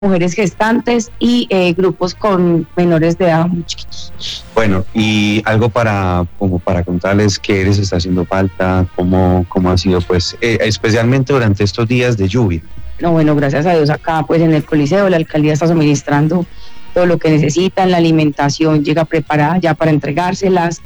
mujeres gestantes y grupos con menores de edad muy chiquitos. Bueno, y algo para contarles qué les está haciendo falta, cómo ha sido, pues, especialmente durante estos días de lluvia. No, bueno, gracias a Dios acá, pues en el Coliseo, la alcaldía está suministrando todo lo que necesitan, la alimentación llega preparada ya para entregárselas.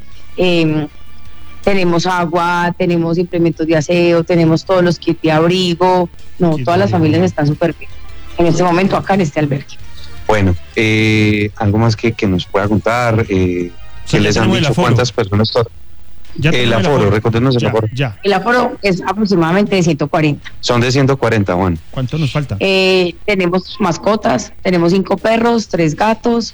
Tenemos agua, tenemos implementos de aseo, tenemos todos los kits de abrigo. No, todas las familias están súper bien en este momento acá en este albergue. Bueno, algo más que nos pueda contar, ¿qué les han dicho? ¿Cuántas personas? El aforo, recordemos el aforo. Ya. El aforo es aproximadamente de 140. Son de 140, Juan. ¿Cuánto nos falta? Tenemos mascotas, tenemos 5 perros, 3 gatos.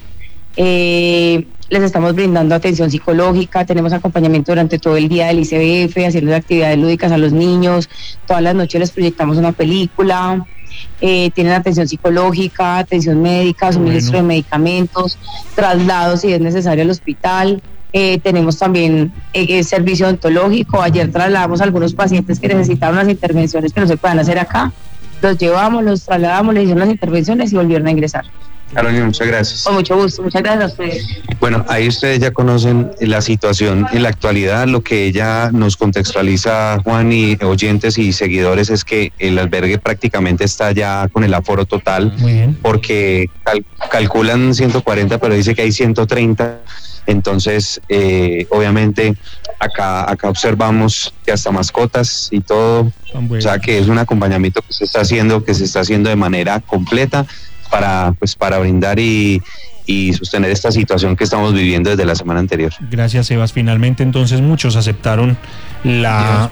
Les estamos brindando atención psicológica, tenemos acompañamiento durante todo el día del ICBF, haciendo actividades lúdicas a los niños. Todas las noches les proyectamos una película. Tienen atención psicológica, atención médica, suministro de medicamentos, traslados si es necesario al hospital. Tenemos también servicio odontológico. Ayer trasladamos a algunos pacientes que necesitaban unas intervenciones que no se puedan hacer acá. Los llevamos, los trasladamos, les hicieron las intervenciones y volvieron a ingresar. Carolina, muchas gracias. Con mucho gusto, muchas gracias a ustedes. Bueno, ahí ustedes ya conocen la situación en la actualidad. Lo que ella nos contextualiza, Juan, y oyentes y seguidores, es que el albergue prácticamente está ya con el aforo total, porque calculan 140, pero dice que hay 130. Entonces, obviamente, acá observamos que hasta mascotas y todo, o sea, que es un acompañamiento que se está haciendo de manera completa para brindar y sostener esta situación que estamos viviendo desde la semana anterior. Gracias, Sebas. Finalmente, entonces, muchos aceptaron la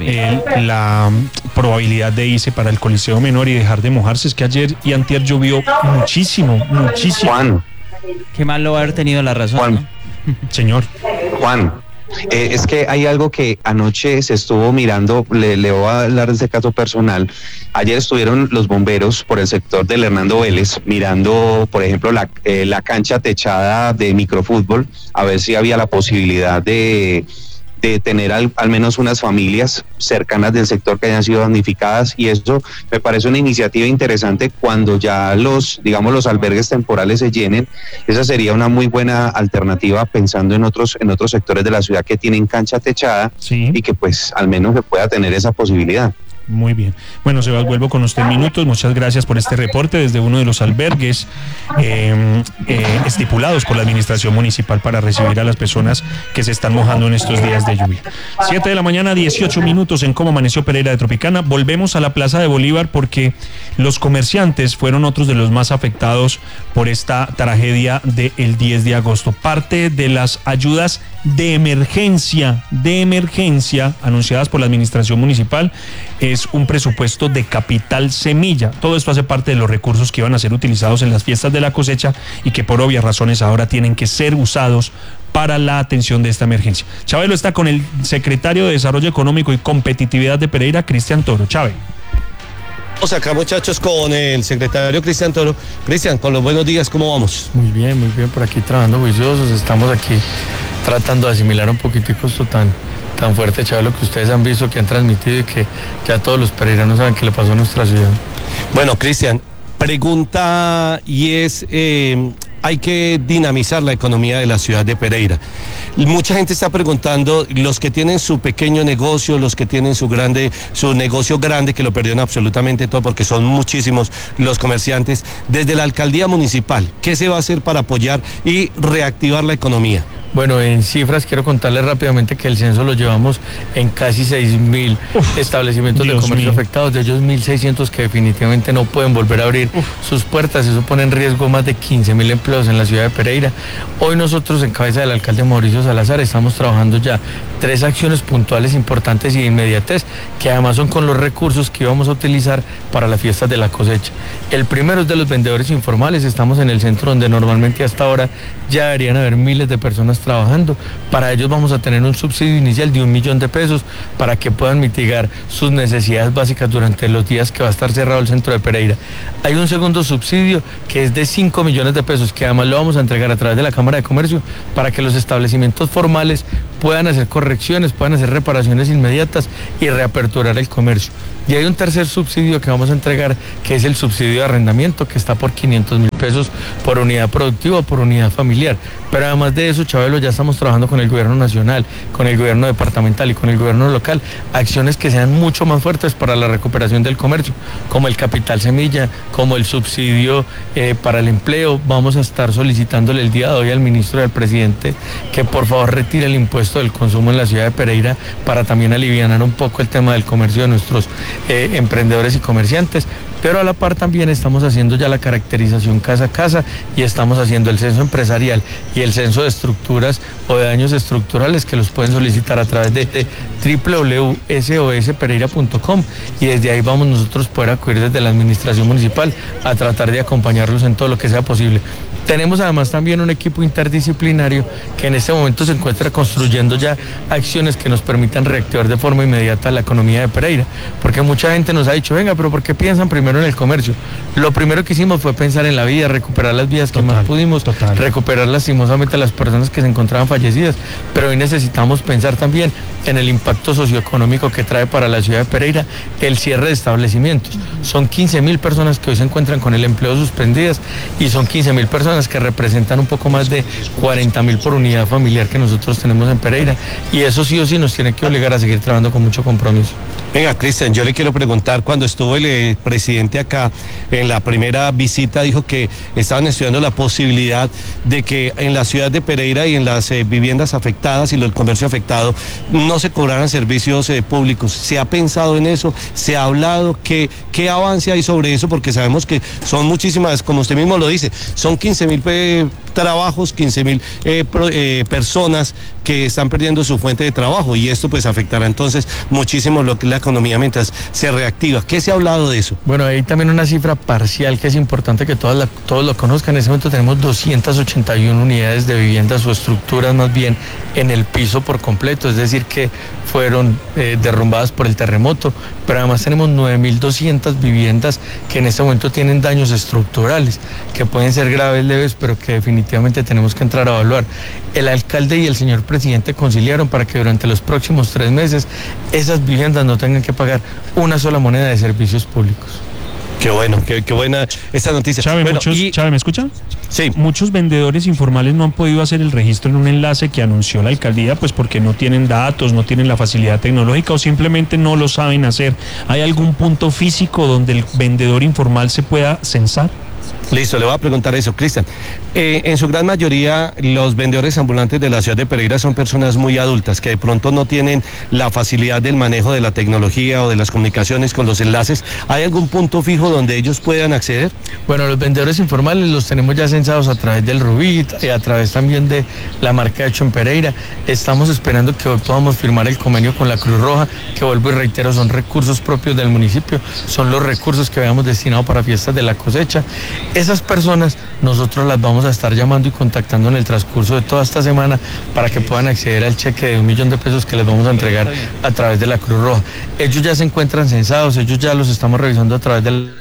probabilidad de irse para el Coliseo Menor y dejar de mojarse. Es que ayer y antier llovió muchísimo. Juan. Qué mal lo haber tenido la razón. Juan. ¿No? Señor. Juan. Es que hay algo que anoche se estuvo mirando, le voy a hablar de este caso personal. Ayer estuvieron los bomberos por el sector del Hernando Vélez mirando, por ejemplo, la cancha techada de microfútbol, a ver si había la posibilidad de tener al menos unas familias cercanas del sector que hayan sido damnificadas, y eso me parece una iniciativa interesante cuando ya los albergues temporales se llenen. Esa sería una muy buena alternativa, pensando en otros sectores de la ciudad que tienen cancha techada, sí, y que pues al menos se pueda tener esa posibilidad. Muy bien. Bueno, Sebas, vuelvo con usted en minutos. Muchas gracias por este reporte desde uno de los albergues estipulados por la administración municipal para recibir a las personas que se están mojando en estos días de lluvia. 7 de la mañana, 18 minutos en Cómo Amaneció Pereira de Tropicana. Volvemos a la Plaza de Bolívar porque los comerciantes fueron otros de los más afectados por esta tragedia del 10 de agosto. Parte de las ayudas de emergencia anunciadas por la administración municipal es un presupuesto de capital semilla. Todo esto hace parte de los recursos que iban a ser utilizados en las fiestas de la cosecha y que por obvias razones ahora tienen que ser usados para la atención de esta emergencia. Chabelo está con el secretario de Desarrollo Económico y Competitividad de Pereira, Cristian Toro. Chávez. Vamos acá, muchachos, con el secretario Cristian Toro. Cristian, con los buenos días, ¿cómo vamos? Muy bien, por aquí trabajando juiciosos. Estamos aquí tratando de asimilar un poquitico esto tan fuerte, Chabelo, que ustedes han visto, que han transmitido y que ya todos los pereiranos saben qué le pasó a nuestra ciudad. Bueno, Cristian, pregunta y es, hay que dinamizar la economía de la ciudad de Pereira. Mucha gente está preguntando, los que tienen su pequeño negocio, los que tienen su negocio grande, que lo perdieron absolutamente todo, porque son muchísimos los comerciantes, desde la alcaldía municipal, ¿qué se va a hacer para apoyar y reactivar la economía? Bueno, en cifras quiero contarles rápidamente que el censo lo llevamos en casi 6.000 establecimientos de comercio afectados, de ellos 1.600 que definitivamente no pueden volver a abrir sus puertas. Eso pone en riesgo más de 15.000 empleos en la ciudad de Pereira. Hoy nosotros, en cabeza del alcalde Mauricio Salazar, estamos trabajando ya 3 acciones puntuales importantes y de inmediatez, que además son con los recursos que íbamos a utilizar para las fiestas de la cosecha. El primero es de los vendedores informales. Estamos en el centro donde normalmente hasta ahora ya deberían haber miles de personas trabajando. Para ellos vamos a tener un subsidio inicial de 1 millón de pesos para que puedan mitigar sus necesidades básicas durante los días que va a estar cerrado el centro de Pereira. Hay un segundo subsidio que es de 5 millones de pesos, que además lo vamos a entregar a través de la Cámara de Comercio para que los establecimientos formales puedan hacer correcciones, puedan hacer reparaciones inmediatas y reaperturar el comercio. Y hay un tercer subsidio que vamos a entregar, que es el subsidio de arrendamiento, que está por 500.000 pesos por unidad productiva o por unidad familiar. Pero además de eso, Chabelo, ya estamos trabajando con el gobierno nacional, con el gobierno departamental y con el gobierno local, acciones que sean mucho más fuertes para la recuperación del comercio, como el capital semilla, como el subsidio para el empleo. Vamos a estar solicitándole el día de hoy al ministro y al presidente que por favor retire el impuesto del consumo en la ciudad de Pereira para también alivianar un poco el tema del comercio de nuestros emprendedores y comerciantes. Pero a la par también estamos haciendo ya la caracterización casa a casa y estamos haciendo el censo empresarial y el censo de estructuras o de daños estructurales, que los pueden solicitar a través de www.sospereira.com, y desde ahí vamos nosotros poder acudir desde la administración municipal a tratar de acompañarlos en todo lo que sea posible. Tenemos además también un equipo interdisciplinario que en este momento se encuentra construyendo ya acciones que nos permitan reactivar de forma inmediata la economía de Pereira, porque mucha gente nos ha dicho, venga, pero ¿por qué piensan primero en el comercio? Lo primero que hicimos fue pensar en la vida, recuperar las vidas que más pudimos, recuperar lastimosamente a las personas que se encontraban fallecidas, pero hoy necesitamos pensar también en el impacto socioeconómico que trae para la ciudad de Pereira el cierre de establecimientos. Son 15.000 personas que hoy se encuentran con el empleo suspendidas y son 15.000 personas que representan un poco más de 40.000 por unidad familiar que nosotros tenemos en Pereira, y eso sí o sí nos tiene que obligar a seguir trabajando con mucho compromiso. Venga, Cristian, yo le quiero preguntar, cuando estuvo el presidente acá en la primera visita, dijo que estaban estudiando la posibilidad de que en la ciudad de Pereira y en las viviendas afectadas y el comercio afectado no se cobraran servicios públicos. ¿Se ha pensado en eso? ¿Se ha hablado? ¿Qué avance hay sobre eso? Porque sabemos que son muchísimas, como usted mismo lo dice, son 15.000 trabajos, 15.000 personas que están perdiendo su fuente de trabajo, y esto pues afectará entonces muchísimo lo que es la economía mientras se reactiva. ¿Qué se ha hablado de eso? Bueno, hay también una cifra parcial que es importante que todos lo conozcan. En este momento tenemos 281 unidades de viviendas o estructuras más bien en el piso por completo, es decir que fueron derrumbadas por el terremoto, pero además tenemos 9.200 viviendas que en este momento tienen daños estructurales, que pueden ser graves, leves, pero que definitivamente tenemos que entrar a evaluar. El alcalde y el señor presidente conciliaron para que durante los próximos 3 meses esas viviendas no tengan que pagar una sola moneda de servicios públicos. Qué bueno, qué buena esta noticia. Chávez, bueno, Chávez, ¿me escucha? Sí. Muchos vendedores informales no han podido hacer el registro en un enlace que anunció la alcaldía, pues porque no tienen datos, no tienen la facilidad tecnológica o simplemente no lo saben hacer. ¿Hay algún punto físico donde el vendedor informal se pueda censar? Listo, le voy a preguntar eso, Cristian. En su gran mayoría, los vendedores ambulantes de la ciudad de Pereira son personas muy adultas que de pronto no tienen la facilidad del manejo de la tecnología o de las comunicaciones con los enlaces. ¿Hay algún punto fijo donde ellos puedan acceder? Bueno, los vendedores informales los tenemos ya censados a través del Rubit y a través también de la marca Hecho en Pereira. Estamos esperando que hoy podamos firmar el convenio con la Cruz Roja, que vuelvo y reitero, son recursos propios del municipio, son los recursos que habíamos destinado para fiestas de la cosecha. Esas personas nosotros las vamos a estar llamando y contactando en el transcurso de toda esta semana para que puedan acceder al cheque de $1 millón de pesos que les vamos a entregar a través de la Cruz Roja. Ellos ya se encuentran censados, ellos ya los estamos revisando a través del...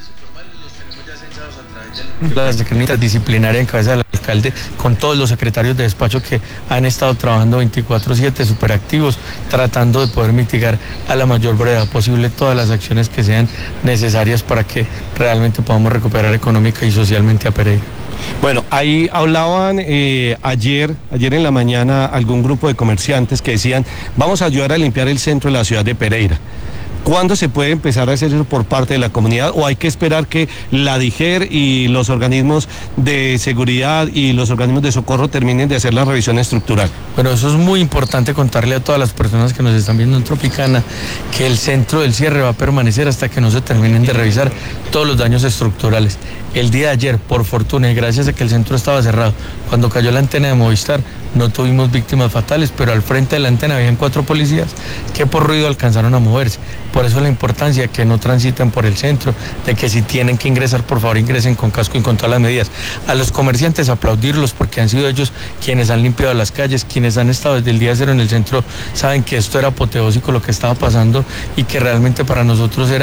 la secretaría disciplinaria en cabeza del alcalde, con todos los secretarios de despacho que han estado trabajando 24/7, súper activos, tratando de poder mitigar a la mayor brevedad posible todas las acciones que sean necesarias para que realmente podamos recuperar económica y socialmente a Pereira. Bueno, ahí hablaban ayer en la mañana algún grupo de comerciantes que decían, vamos a ayudar a limpiar el centro de la ciudad de Pereira. ¿Cuándo se puede empezar a hacer eso por parte de la comunidad, o hay que esperar que la DIGER y los organismos de seguridad y los organismos de socorro terminen de hacer la revisión estructural? Bueno, eso es muy importante contarle a todas las personas que nos están viendo en Tropicana que el centro del cierre va a permanecer hasta que no se terminen de revisar todos los daños estructurales. El día de ayer, por fortuna y gracias a que el centro estaba cerrado, cuando cayó la antena de Movistar, no tuvimos víctimas fatales, pero al frente de la antena habían 4 policías que por ruido alcanzaron a moverse. Por eso la importancia de que no transiten por el centro, de que si tienen que ingresar, por favor ingresen con casco y con todas las medidas. A los comerciantes aplaudirlos porque han sido ellos quienes han limpiado las calles, quienes han estado desde el día 0 en el centro, saben que esto era apoteósico lo que estaba pasando y que realmente para nosotros era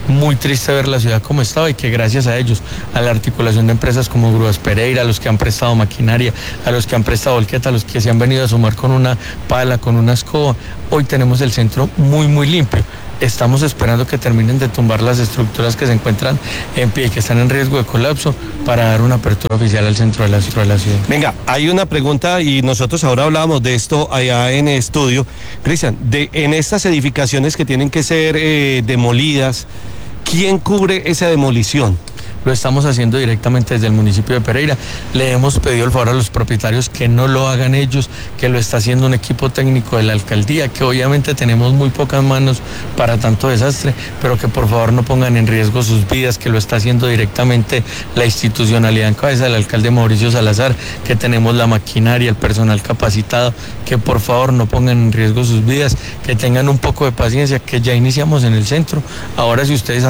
muy triste ver la ciudad como estaba y que gracias a ellos, a la articulación de empresas como Grúas Pereira, a los que han prestado maquinaria, a los que han prestado volqueta, a los que se han venido a sumar con una pala, con una escoba, hoy tenemos el centro muy limpio. Estamos esperando que terminen de tumbar las estructuras que se encuentran en pie y que están en riesgo de colapso para dar una apertura oficial al centro de la ciudad. Venga, hay una pregunta y nosotros ahora hablábamos de esto allá en el estudio. Cristian, en estas edificaciones que tienen que ser demolidas, ¿quién cubre esa demolición? Lo estamos haciendo directamente desde el municipio de Pereira. Le hemos pedido el favor a los propietarios que no lo hagan ellos, que lo está haciendo un equipo técnico de la alcaldía, que obviamente tenemos muy pocas manos para tanto desastre, pero que por favor no pongan en riesgo sus vidas, que lo está haciendo directamente la institucionalidad en cabeza del alcalde Mauricio Salazar, que tenemos la maquinaria, el personal capacitado, que por favor no pongan en riesgo sus vidas, que tengan un poco de paciencia, que ya iniciamos en el centro. Ahora si ustedes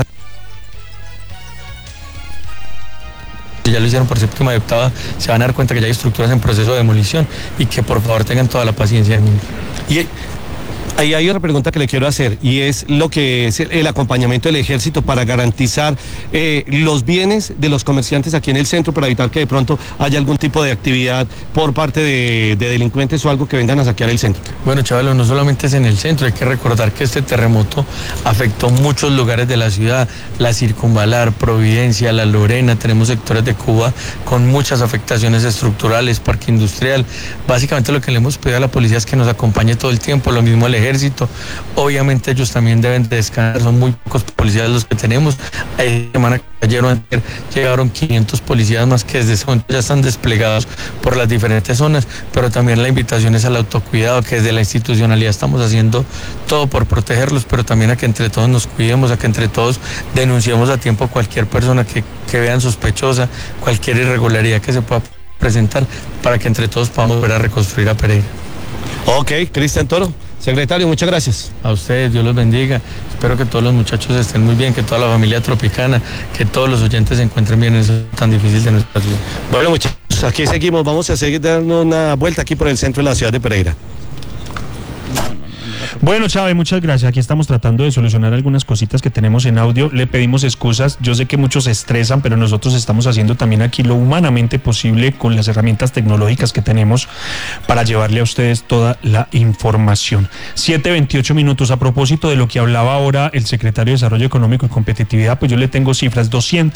ya lo hicieron por séptima y octava, se van a dar cuenta que ya hay estructuras en proceso de demolición y que por favor tengan toda la paciencia del mundo. Y ahí hay otra pregunta que le quiero hacer y es lo que es el acompañamiento del ejército para garantizar los bienes de los comerciantes aquí en el centro para evitar que de pronto haya algún tipo de actividad por parte de delincuentes o algo que vengan a saquear el centro. Bueno, chavales, no solamente es en el centro, hay que recordar que este terremoto afectó muchos lugares de la ciudad, la Circunvalar, Providencia, La Lorena, tenemos sectores de Cuba con muchas afectaciones estructurales, parque industrial. Básicamente lo que le hemos pedido a la policía es que nos acompañe todo el tiempo, lo mismo el ejército. Obviamente ellos también deben de descansar, son muy pocos policías los que tenemos. Hay semana que ayer o anterior llegaron 500 policías más que desde ese momento ya están desplegados por las diferentes zonas, pero también la invitación es al autocuidado, que desde la institucionalidad estamos haciendo todo por protegerlos, pero también a que entre todos nos cuidemos, a que entre todos denunciemos a tiempo cualquier persona que vean sospechosa, cualquier irregularidad que se pueda presentar, para que entre todos podamos volver a reconstruir a Pereira. Ok, Cristian Toro. Secretario, muchas gracias. A ustedes, Dios los bendiga. Espero que todos los muchachos estén muy bien, que toda la familia tropicana, que todos los oyentes se encuentren bien en eso tan difícil de nuestra ciudad. Bueno, muchachos, aquí seguimos. Vamos a seguir dando una vuelta aquí por el centro de la ciudad de Pereira. Bueno, Chávez, muchas gracias. Aquí estamos tratando de solucionar algunas cositas que tenemos en audio. Le pedimos excusas. Yo sé que muchos se estresan, pero nosotros estamos haciendo también aquí lo humanamente posible con las herramientas tecnológicas que tenemos para llevarle a ustedes toda la información. 7:28 minutos. A propósito de lo que hablaba ahora el secretario de Desarrollo Económico y Competitividad, pues yo le tengo cifras.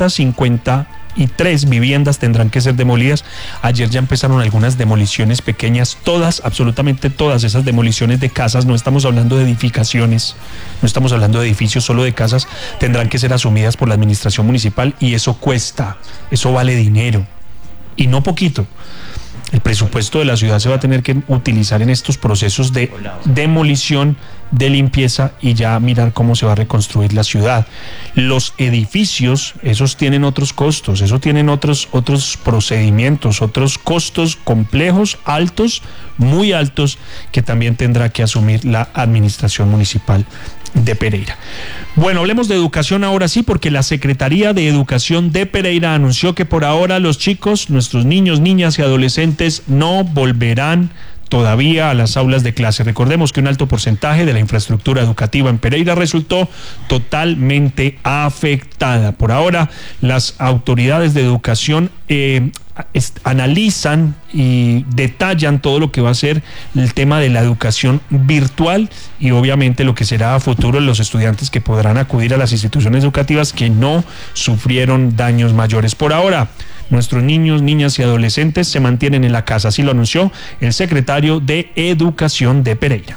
253 viviendas tendrán que ser demolidas. Ayer ya empezaron algunas demoliciones pequeñas, todas, absolutamente todas esas demoliciones de casas, no estamos hablando de edificaciones, no estamos hablando de edificios, solo de casas, tendrán que ser asumidas por la administración municipal y eso cuesta, eso vale dinero y no poquito. El presupuesto de la ciudad se va a tener que utilizar en estos procesos de demolición, de limpieza y ya mirar cómo se va a reconstruir la ciudad. Los edificios, esos tienen otros costos, esos tienen otros procedimientos, otros costos complejos, altos, muy altos, que también tendrá que asumir la administración municipal de Pereira. Bueno, hablemos de educación ahora sí, porque la Secretaría de Educación de Pereira anunció que por ahora los chicos, nuestros niños, niñas y adolescentes no volverán todavía a las aulas de clase. Recordemos que un alto porcentaje de la infraestructura educativa en Pereira resultó totalmente afectada. Por ahora, las autoridades de educación analizan y detallan todo lo que va a ser el tema de la educación virtual y obviamente lo que será a futuro los estudiantes que podrán acudir a las instituciones educativas que no sufrieron daños mayores. Por ahora, nuestros niños, niñas y adolescentes se mantienen en la casa, así lo anunció el secretario de Educación de Pereira.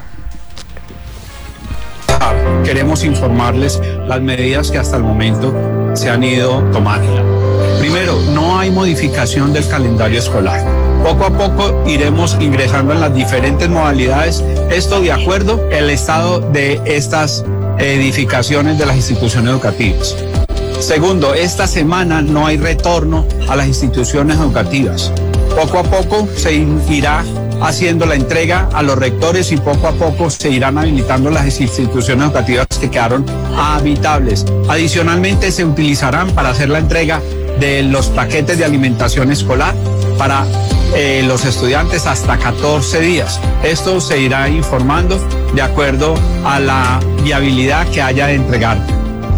Queremos informarles las medidas que hasta el momento se han ido tomando. Primero, no hay modificación del calendario escolar. Poco a poco iremos ingresando en las diferentes modalidades, esto de acuerdo al estado de estas edificaciones de las instituciones educativas. Segundo, esta semana no hay retorno a las instituciones educativas. Poco a poco se irá haciendo la entrega a los rectores y poco a poco se irán habilitando las instituciones educativas que quedaron habitables. Adicionalmente se utilizarán para hacer la entrega de los paquetes de alimentación escolar para los estudiantes hasta 14 días. Esto se irá informando de acuerdo a la viabilidad que haya de entregar.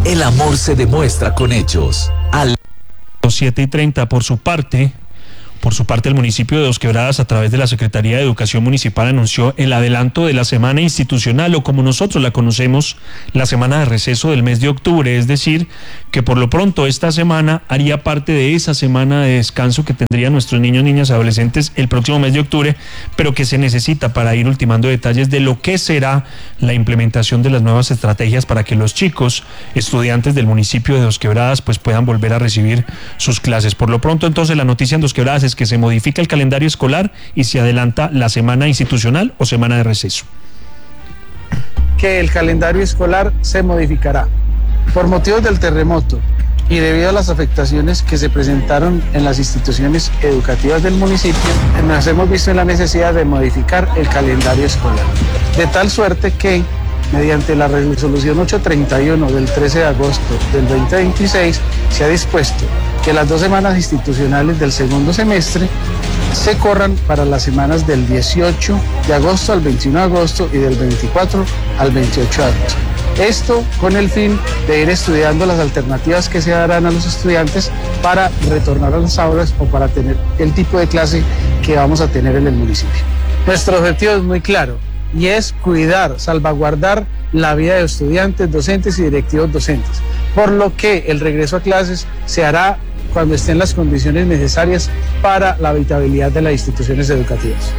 El amor se demuestra con hechos. 7:30. Por su parte, el municipio de Dos Quebradas, a través de la Secretaría de Educación Municipal, anunció el adelanto de la semana institucional, o como nosotros la conocemos, la semana de receso del mes de octubre. Es decir, que por lo pronto esta semana haría parte de esa semana de descanso que tendrían nuestros niños, niñas y adolescentes el próximo mes de octubre, pero que se necesita para ir ultimando detalles de lo que será la implementación de las nuevas estrategias para que los chicos, estudiantes del municipio de Dos Quebradas, pues puedan volver a recibir sus clases. Por lo pronto, entonces, la noticia en Dos Quebradas es que se modifica el calendario escolar y se adelanta la semana institucional o semana de receso. Que el calendario escolar se modificará por motivos del terremoto y debido a las afectaciones que se presentaron en las instituciones educativas del municipio, nos hemos visto en la necesidad de modificar el calendario escolar, de tal suerte que mediante la resolución 831 del 13 de agosto del 2026 se ha dispuesto que las 2 semanas institucionales del segundo semestre se corran para las semanas del 18 de agosto al 21 de agosto y del 24 al 28 de agosto. Esto con el fin de ir estudiando las alternativas que se darán a los estudiantes para retornar a las aulas o para tener el tipo de clase que vamos a tener en el municipio. Nuestro objetivo es muy claro y es cuidar, salvaguardar la vida de estudiantes, docentes y directivos docentes, por lo que el regreso a clases se hará cuando estén las condiciones necesarias para la habitabilidad de las instituciones educativas.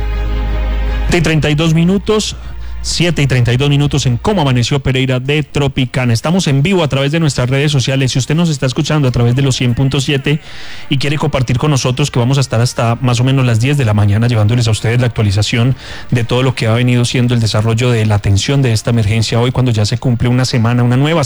7:32 en Cómo Amaneció Pereira de Tropicana. Estamos en vivo a través de nuestras redes sociales. Si usted nos está escuchando a través de los 100.7 y quiere compartir con nosotros, que vamos a estar hasta más o menos las 10 de la mañana llevándoles a ustedes la actualización de todo lo que ha venido siendo el desarrollo de la atención de esta emergencia hoy, cuando ya se cumple una nueva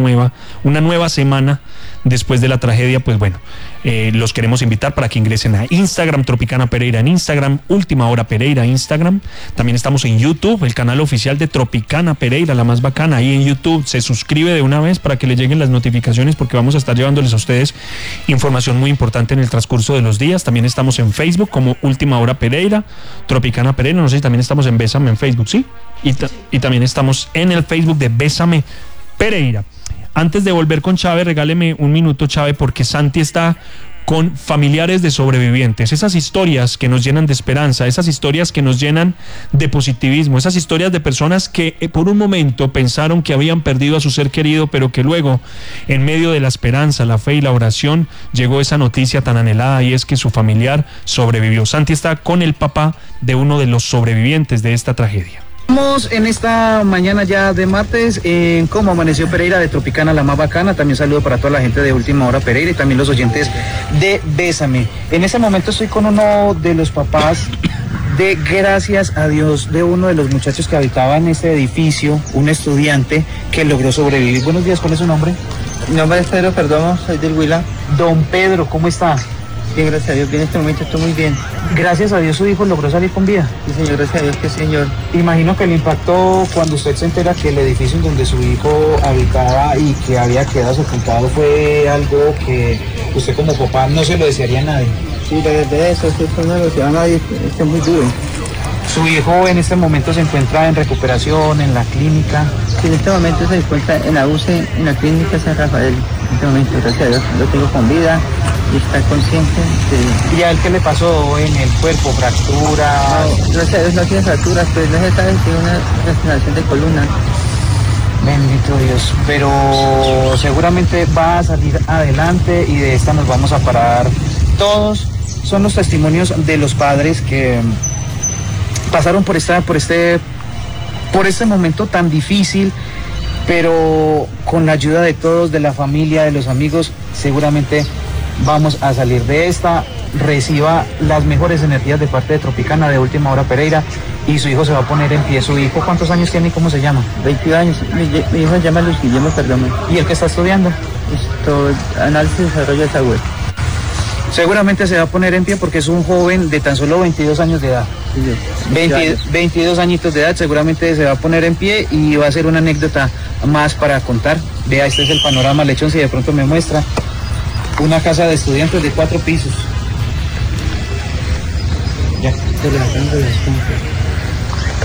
semana después de la tragedia. Pues bueno, los queremos invitar para que ingresen a Instagram, Tropicana Pereira en Instagram, Última Hora Pereira Instagram. También estamos en YouTube, el canal oficial de Tropicana Pereira, la más bacana. Ahí en YouTube se suscribe de una vez para que le lleguen las notificaciones, porque vamos a estar llevándoles a ustedes información muy importante en el transcurso de los días. También estamos en Facebook como Última Hora Pereira, Tropicana Pereira. No sé si también estamos en Bésame en Facebook, ¿sí? Y también estamos en el Facebook de Bésame Pereira. Antes de volver con Chávez, regáleme un minuto, Chávez, porque Santi está con familiares de sobrevivientes, esas historias que nos llenan de esperanza, esas historias que nos llenan de positivismo, esas historias de personas que por un momento pensaron que habían perdido a su ser querido, pero que luego, en medio de la esperanza, la fe y la oración, llegó esa noticia tan anhelada, y es que su familiar sobrevivió. Santi está con el papá de uno de los sobrevivientes de esta tragedia. Estamos en esta mañana ya de martes en Cómo Amaneció Pereira de Tropicana, la más bacana. También saludo para toda la gente de Última Hora Pereira y también los oyentes de Bésame. En este momento estoy con uno de los papás de, gracias a Dios, de uno de los muchachos que habitaba en este edificio, un estudiante que logró sobrevivir. Buenos días, ¿cuál es su nombre? Mi nombre es Pedro Perdomo, soy del Huila. Don Pedro, ¿cómo está? Bien, gracias a Dios, bien, en este momento estoy muy bien. Gracias a Dios su hijo logró salir con vida. Sí, señor, gracias a Dios que señor. Imagino que el impacto cuando usted se entera que el edificio en donde su hijo habitaba y que había quedado sepultado fue algo que usted como papá no se lo desearía a nadie. Sí, de eso no lo desearía a nadie, esto es muy duro. Su hijo en este momento se encuentra en recuperación, en la clínica. Sí, en este momento se encuentra en la UCE, en la clínica San Rafael. En este momento, gracias a Dios, lo tengo con vida y está consciente. Sí. ¿Y a él qué le pasó en el cuerpo? ¿Fractura? No, gracias a Dios no tiene fracturas, pero no se sabe si tiene una regeneración de columna. Bendito Dios, pero seguramente va a salir adelante y de esta nos vamos a parar todos. Son los testimonios de los padres que pasaron por este momento tan difícil, pero con la ayuda de todos, de la familia, de los amigos, seguramente vamos a salir de esta. Reciba las mejores energías de parte de Tropicana, de Última Hora Pereira, y su hijo se va a poner en pie. ¿Su hijo cuántos años tiene y cómo se llama? 22 años, mi hijo se llama Luis Guillermo Perdomo. ¿Y el que está estudiando? Análisis y desarrollo de software. Seguramente se va a poner en pie porque es un joven de tan solo 22 años de edad. 22 añitos de edad, seguramente se va a poner en pie y va a ser una anécdota más para contar. Vea, este es el panorama, Lechón, si de pronto me muestra. Una casa de estudiantes de 4 pisos. Ya,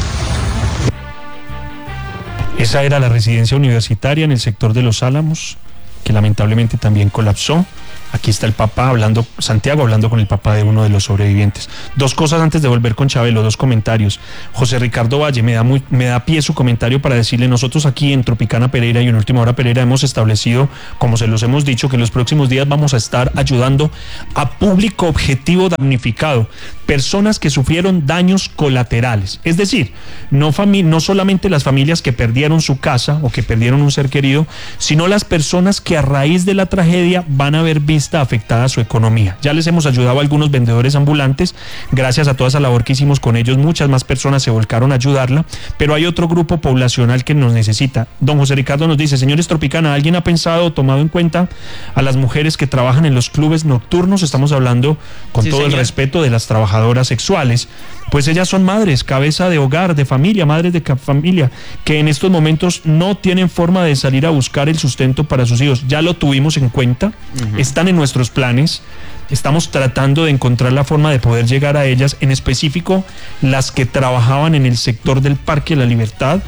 esa era la residencia universitaria en el sector de Los Álamos. que lamentablemente también colapsó. Aquí está el papá hablando, Santiago hablando con el papá de uno de los sobrevivientes. Dos cosas antes de volver con Chabelo, dos comentarios. José Ricardo Valle me da pie su comentario para decirle: nosotros aquí en Tropicana Pereira y en Última Hora Pereira hemos establecido, como se los hemos dicho, que en los próximos días vamos a estar ayudando a público objetivo damnificado, personas que sufrieron daños colaterales. Es decir, no solamente las familias que perdieron su casa o que perdieron un ser querido, sino las personas que a raíz de la tragedia van a ver vista afectada su economía. Ya les hemos ayudado a algunos vendedores ambulantes, gracias a toda esa labor que hicimos con ellos, muchas más personas se volcaron a ayudarla, pero hay otro grupo poblacional que nos necesita. Don José Ricardo nos dice: señores Tropicana, ¿alguien ha pensado o tomado en cuenta a las mujeres que trabajan en los clubes nocturnos? Estamos hablando con todo el respeto de las trabajadoras sexuales, pues ellas son madres, cabeza de hogar, de familia, madres de familia, que en estos momentos no tienen forma de salir a buscar el sustento para sus hijos. Ya lo tuvimos en cuenta, están en nuestros planes, estamos tratando de encontrar la forma de poder llegar a ellas, en específico las que trabajaban en el sector del Parque de la Libertad,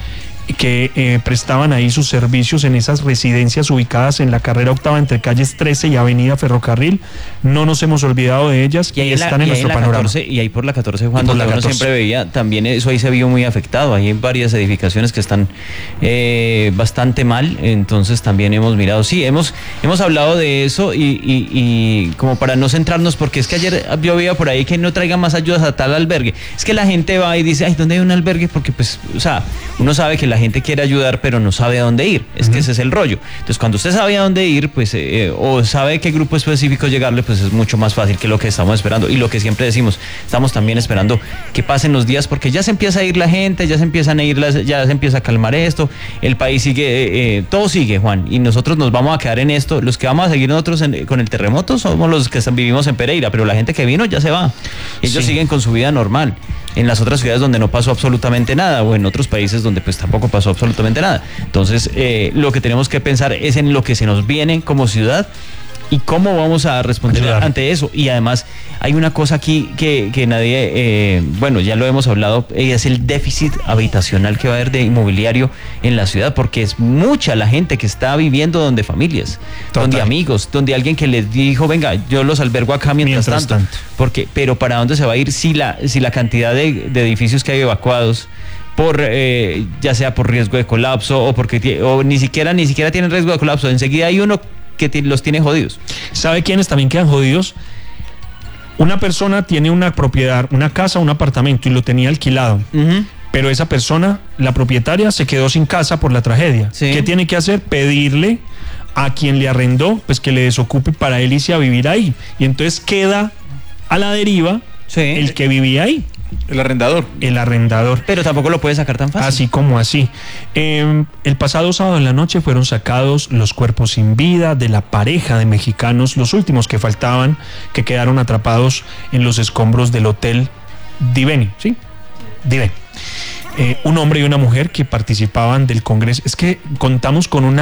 que prestaban ahí sus servicios en esas residencias ubicadas en la carrera octava entre calles 13 y avenida Ferrocarril. No nos hemos olvidado de ellas y están en nuestro panorama. 14, y ahí por la 14, Juan, donde uno siempre veía, también eso ahí se vio muy afectado. Hay varias edificaciones que están bastante mal, entonces también hemos mirado. Sí, hemos hablado de eso y como para no centrarnos, porque es que ayer yo veía por ahí que no traigan más ayudas a tal albergue. Es que la gente va y dice: ay, ¿dónde hay un albergue? Porque pues, o sea, uno sabe que la gente quiere ayudar, pero no sabe a dónde ir. Es que ese es el rollo. Entonces, cuando usted sabe a dónde ir, pues, o sabe qué grupo específico llegarle, pues es mucho más fácil que lo que estamos esperando. Y lo que siempre decimos, estamos también esperando que pasen los días, porque ya se empieza a ir la gente, ya se empiezan a ir ya se empieza a calmar esto, el país sigue, todo sigue, Juan, y nosotros nos vamos a quedar en esto. Los que vamos a seguir nosotros con el terremoto somos los que vivimos en Pereira, pero la gente que vino ya se va. Ellos siguen con su vida normal. En las otras ciudades donde no pasó absolutamente nada, o en otros países donde pues tampoco pasó absolutamente nada. Entonces, lo que tenemos que pensar es en lo que se nos viene como ciudad y cómo vamos a responder ante eso. Y además hay una cosa aquí que nadie, bueno, ya lo hemos hablado, es el déficit habitacional que va a haber de inmobiliario en la ciudad, porque es mucha la gente que está viviendo donde familias, donde amigos, donde alguien que les dijo: venga, yo los albergo acá mientras tanto. Porque, pero ¿para dónde se va a ir si la cantidad de edificios que hay evacuados por ya sea por riesgo de colapso o porque ni siquiera tienen riesgo de colapso, enseguida hay uno que los tiene jodidos? ¿Sabe quiénes también quedan jodidos? Una persona tiene una propiedad, una casa, un apartamento, y lo tenía alquilado. Pero esa persona, la propietaria, se quedó sin casa por la tragedia. ¿Qué tiene que hacer? Pedirle a quien le arrendó, pues que le desocupe para él irse a vivir ahí. Y entonces queda a la deriva el que vivía ahí. El arrendador. Pero tampoco lo puede sacar tan fácil. Así como así. El pasado sábado en la noche fueron sacados los cuerpos sin vida de la pareja de mexicanos, los últimos que faltaban, que quedaron atrapados en los escombros del hotel Diveni, ¿sí? Diveni. Un hombre y una mujer que participaban del Congreso. Es que contamos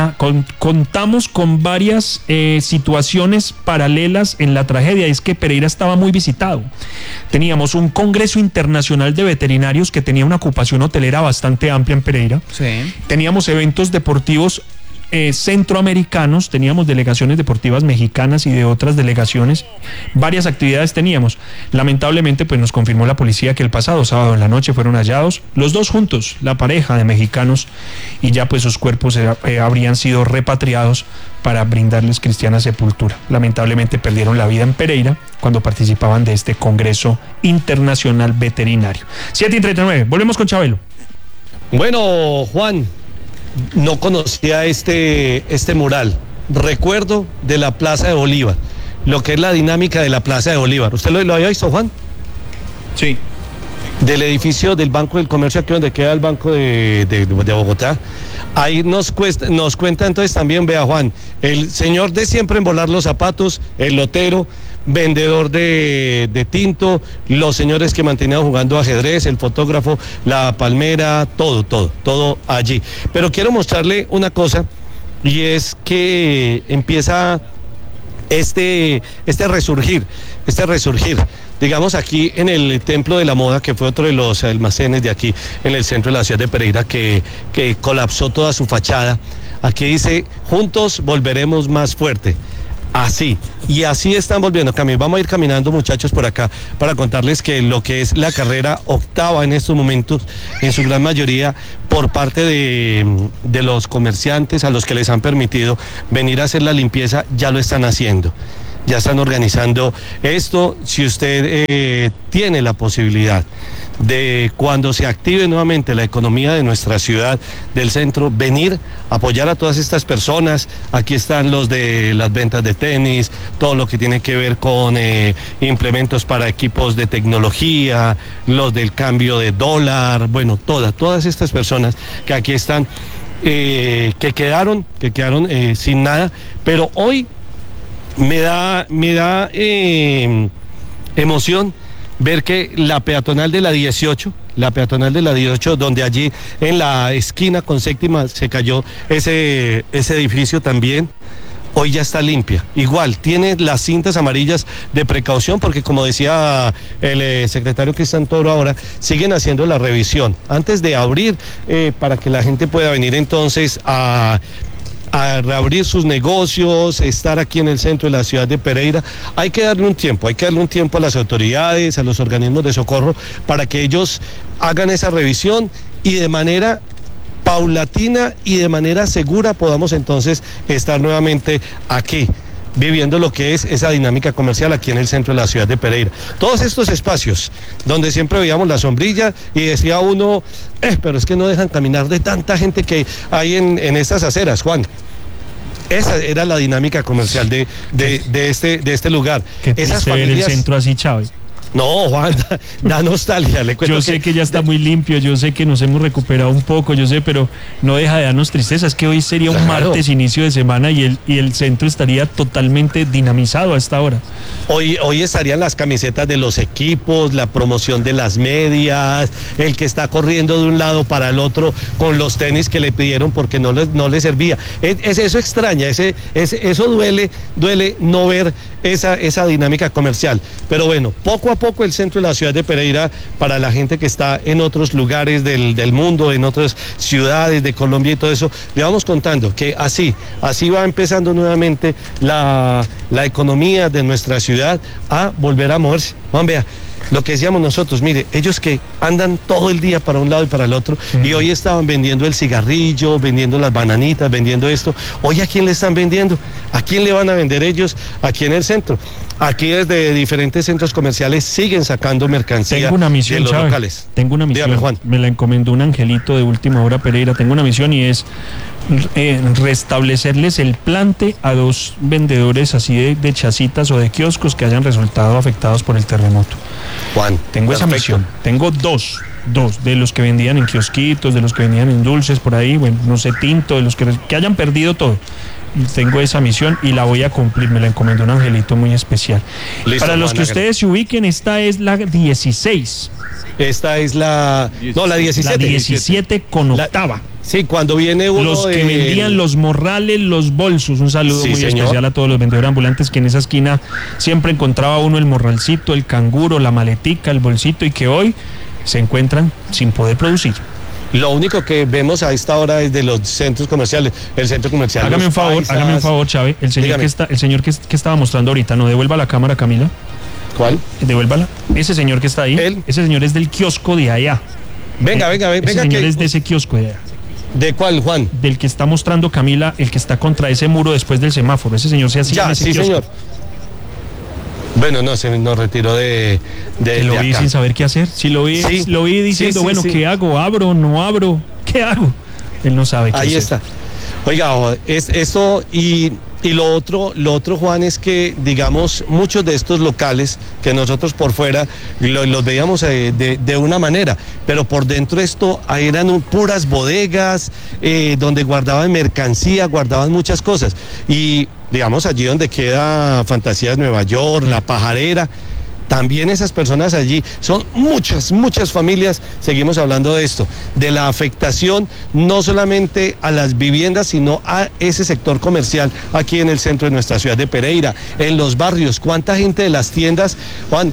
con varias situaciones paralelas en la tragedia. Es que Pereira estaba muy visitado. Teníamos un Congreso Internacional de Veterinarios que tenía una ocupación hotelera bastante amplia en Pereira. Teníamos eventos deportivos centroamericanos, teníamos delegaciones deportivas mexicanas y de otras delegaciones, varias actividades teníamos. Lamentablemente pues nos confirmó la policía que el pasado sábado en la noche fueron hallados los dos juntos, la pareja de mexicanos, y ya pues sus cuerpos habrían sido repatriados para brindarles cristiana sepultura. Lamentablemente perdieron la vida en Pereira cuando participaban de este Congreso Internacional Veterinario. 7:39, volvemos con Chabelo. Bueno, Juan, no conocía este mural. Recuerdo de la Plaza de Bolívar, lo que es la dinámica de la Plaza de Bolívar. ¿Usted lo había visto, Juan? Sí. Del edificio del Banco del Comercio, aquí donde queda el Banco de Bogotá. Ahí nos cuenta entonces también, vea, Juan, el señor de siempre embolar los zapatos, el lotero, vendedor de tinto, los señores que mantenían jugando ajedrez, el fotógrafo, la palmera, todo allí. Pero quiero mostrarle una cosa, y es que empieza este resurgir, digamos aquí en el Templo de la Moda, que fue otro de los almacenes de aquí en el centro de la ciudad de Pereira, que colapsó toda su fachada. Aquí dice, juntos volveremos más fuerte. Así, y así están volviendo. Vamos a ir caminando, muchachos, por acá para contarles que lo que es la carrera octava en estos momentos, en su gran mayoría, por parte de los comerciantes a los que les han permitido venir a hacer la limpieza, ya lo están haciendo. Ya están organizando esto. Si usted tiene la posibilidad de, cuando se active nuevamente la economía de nuestra ciudad, del centro, venir a apoyar a todas estas personas. Aquí están los de las ventas de tenis, todo lo que tiene que ver con implementos para equipos de tecnología, los del cambio de dólar, bueno, todas estas personas que aquí están, que quedaron sin nada, pero hoy me da emoción ver que la peatonal de la 18, donde allí en la esquina con Séptima se cayó ese edificio también, hoy ya está limpia. Igual, tiene las cintas amarillas de precaución porque, como decía el secretario Cristian Toro ahora, siguen haciendo la revisión antes de abrir para que la gente pueda venir entonces a reabrir sus negocios, estar aquí en el centro de la ciudad de Pereira. Hay que darle un tiempo a las autoridades, a los organismos de socorro, para que ellos hagan esa revisión y de manera paulatina y de manera segura podamos entonces estar nuevamente aquí, viviendo lo que es esa dinámica comercial aquí en el centro de la ciudad de Pereira. Todos estos espacios donde siempre veíamos la sombrilla y decía uno, pero es que no dejan caminar de tanta gente que hay en estas aceras, Juan. Esa era la dinámica comercial de este lugar. Qué esas familias... el centro así, Chávez. No, Juan, da nostalgia. Le cuento yo sé que ya está muy limpio, yo sé que nos hemos recuperado un poco, yo sé, pero no deja de darnos tristeza. Es que hoy sería un martes, inicio de semana, y el centro estaría totalmente dinamizado a esta hora. Hoy estarían las camisetas de los equipos, la promoción de las medias, el que está corriendo de un lado para el otro con los tenis que le pidieron porque no le servía. Eso extraña, eso duele no ver esa dinámica comercial. Pero bueno, poco a poco el centro de la ciudad de Pereira, para la gente que está en otros lugares del mundo, en otras ciudades de Colombia y todo eso, le vamos contando que así va empezando nuevamente la economía de nuestra ciudad a volver a moverse. Juan, vea, lo que decíamos nosotros, mire, ellos que andan todo el día para un lado y para el otro, y hoy estaban vendiendo el cigarrillo, vendiendo las bananitas, vendiendo esto. Hoy, ¿a quién le están vendiendo? ¿A quién le van a vender ellos aquí en el centro? Aquí desde diferentes centros comerciales siguen sacando mercancía. Tengo una misión, de los Chávez, locales. Tengo una misión. Dígame, Juan. Me la encomendó un angelito de última hora, Pereira. Tengo una misión y es restablecerles el plante a 2 vendedores así de chacitas o de kioscos que hayan resultado afectados por el terremoto. Juan, tengo esa misión. Tengo dos de los que vendían en kiosquitos, de los que vendían en dulces por ahí, bueno, no sé, tinto, de los que hayan perdido todo. Tengo esa misión y la voy a cumplir, me la encomendó un angelito muy especial. Listo, para los que ustedes se ubiquen, esta es la 16. Esta es la 17. La 17 con octava. Sí, cuando viene uno los que vendían los morrales, los bolsos. Un saludo muy especial a todos los vendedores ambulantes que en esa esquina siempre encontraba uno el morralcito, el canguro, la maletica, el bolsito, y que hoy se encuentran sin poder producir. Lo único que vemos a esta hora es de los centros comerciales, el centro comercial. Hágame un favor, Chávez, el señor que estaba mostrando ahorita, no devuelva la cámara, Camila. ¿Cuál? Devuélvala. Ese señor que está ahí, ese señor es del kiosco de allá. Venga. Ese señor es de ese kiosco de allá. ¿De cuál, Juan? Del que está mostrando Camila, el que está contra ese muro después del semáforo. Ese señor se hacía en ese kiosco. Señor. Bueno, no, se nos retiró de lo vi acá sin saber qué hacer. Sí, lo vi diciendo, ¿qué hago? ¿Abro? ¿No abro? ¿Qué hago? Él no sabe qué hacer. Ahí está. Oiga, esto y lo otro, Juan, es que, digamos, muchos de estos locales que nosotros por fuera los veíamos de una manera, pero por dentro esto eran puras bodegas donde guardaban mercancía, guardaban muchas cosas. Y, digamos, allí donde queda Fantasías Nueva York, La Pajarera, también esas personas allí, son muchas familias. Seguimos hablando de esto, de la afectación no solamente a las viviendas, sino a ese sector comercial aquí en el centro de nuestra ciudad de Pereira, en los barrios. ¿Cuánta gente de las tiendas, Juan?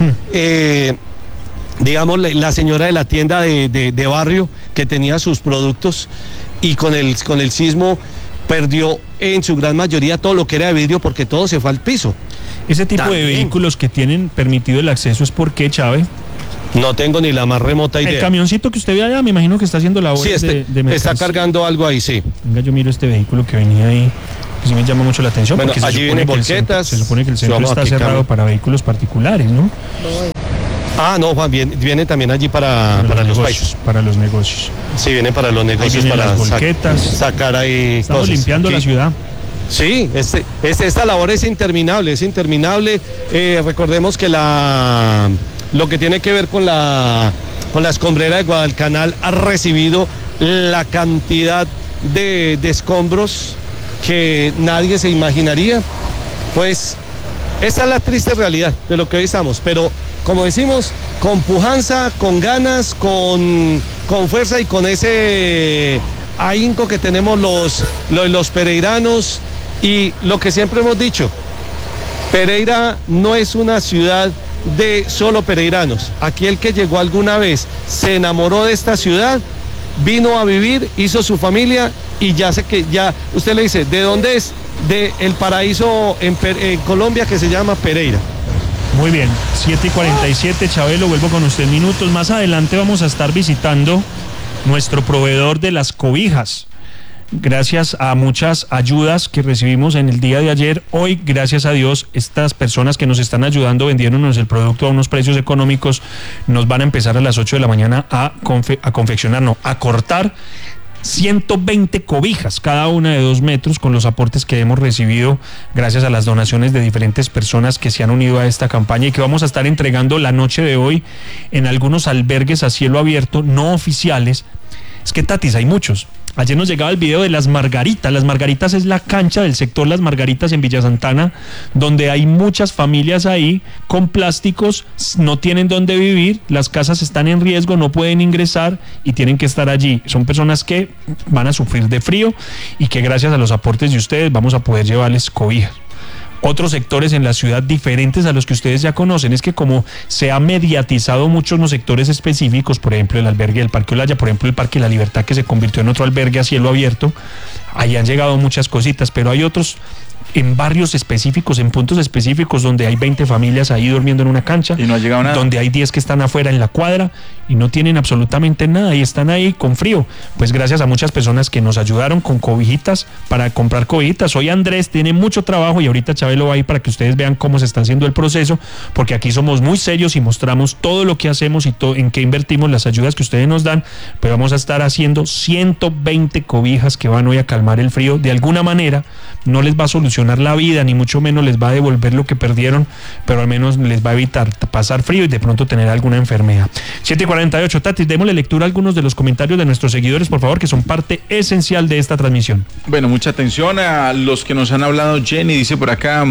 Digamos, la señora de la tienda de barrio que tenía sus productos y con el sismo perdió en su gran mayoría todo lo que era de vidrio porque todo se fue al piso. Ese tipo de vehículos que tienen permitido el acceso es porque, Chávez. No tengo ni la más remota idea. El camioncito que usted ve allá, me imagino que está haciendo labores de mercancía. Está cargando algo ahí, sí. Venga, yo miro este vehículo que venía ahí, que sí me llama mucho la atención. Bueno, porque allí vienen volquetas. Se supone que el centro está cerrado para vehículos particulares, ¿no? Ah, no, Juan, viene también allí para los países. Para los negocios. Sí, viene para los negocios, para las volquetas. Sacar ahí Estamos cosas. limpiando la ciudad. Sí, esta labor es interminable, recordemos que lo que tiene que ver con la escombrera de Guadalcanal ha recibido la cantidad de escombros que nadie se imaginaría. Pues esa es la triste realidad de lo que hoy estamos, pero como decimos, con pujanza, con ganas, con fuerza y con ese ahínco que tenemos los pereiranos. Y lo que siempre hemos dicho, Pereira no es una ciudad de solo pereiranos. Aquí el que llegó alguna vez se enamoró de esta ciudad, vino a vivir, hizo su familia y ya sé que ya usted le dice, ¿de dónde es? De el paraíso en Colombia que se llama Pereira. Muy bien, 7:47, Chabelo, vuelvo con usted minutos. Más adelante vamos a estar visitando nuestro proveedor de las cobijas. Gracias a muchas ayudas que recibimos en el día de ayer, hoy, gracias a Dios, estas personas que nos están ayudando vendiéndonos el producto a unos precios económicos, nos van a empezar a las 8 de la mañana a cortar 120 cobijas, cada una de 2 metros, con los aportes que hemos recibido gracias a las donaciones de diferentes personas que se han unido a esta campaña y que vamos a estar entregando la noche de hoy en algunos albergues a cielo abierto no oficiales. Es que, Tatis, hay muchos. Ayer nos llegaba el video de Las Margaritas. Las Margaritas es la cancha del sector Las Margaritas en Villa Santana, donde hay muchas familias ahí con plásticos, no tienen dónde vivir, las casas están en riesgo, no pueden ingresar y tienen que estar allí. Son personas que van a sufrir de frío y que gracias a los aportes de ustedes vamos a poder llevarles cobijas. Otros sectores en la ciudad diferentes a los que ustedes ya conocen, es que como se ha mediatizado mucho en los sectores específicos, por ejemplo el albergue del Parque Olaya, por ejemplo el Parque La Libertad, que se convirtió en otro albergue a cielo abierto, ahí han llegado muchas cositas, pero hay otros en barrios específicos, en puntos específicos, donde hay 20 familias ahí durmiendo en una cancha y no ha llegado nada, donde hay 10 que están afuera en la cuadra y no tienen absolutamente nada y están ahí con frío. Pues gracias a muchas personas que nos ayudaron con cobijitas para comprar cobijitas. Hoy Andrés tiene mucho trabajo y ahorita Chabelo va ahí para que ustedes vean cómo se está haciendo el proceso, porque aquí somos muy serios y mostramos todo lo que hacemos y en qué invertimos las ayudas que ustedes nos dan, pero vamos a estar haciendo 120 cobijas que van hoy a calmar el frío. De alguna manera no les va a solucionar la vida, ni mucho menos les va a devolver lo que perdieron, pero al menos les va a evitar pasar frío y de pronto tener alguna enfermedad. 7:48, Tatis, démosle lectura a algunos de los comentarios de nuestros seguidores, por favor, que son parte esencial de esta transmisión. Bueno, mucha atención a los que nos han hablado. Jenny dice por acá,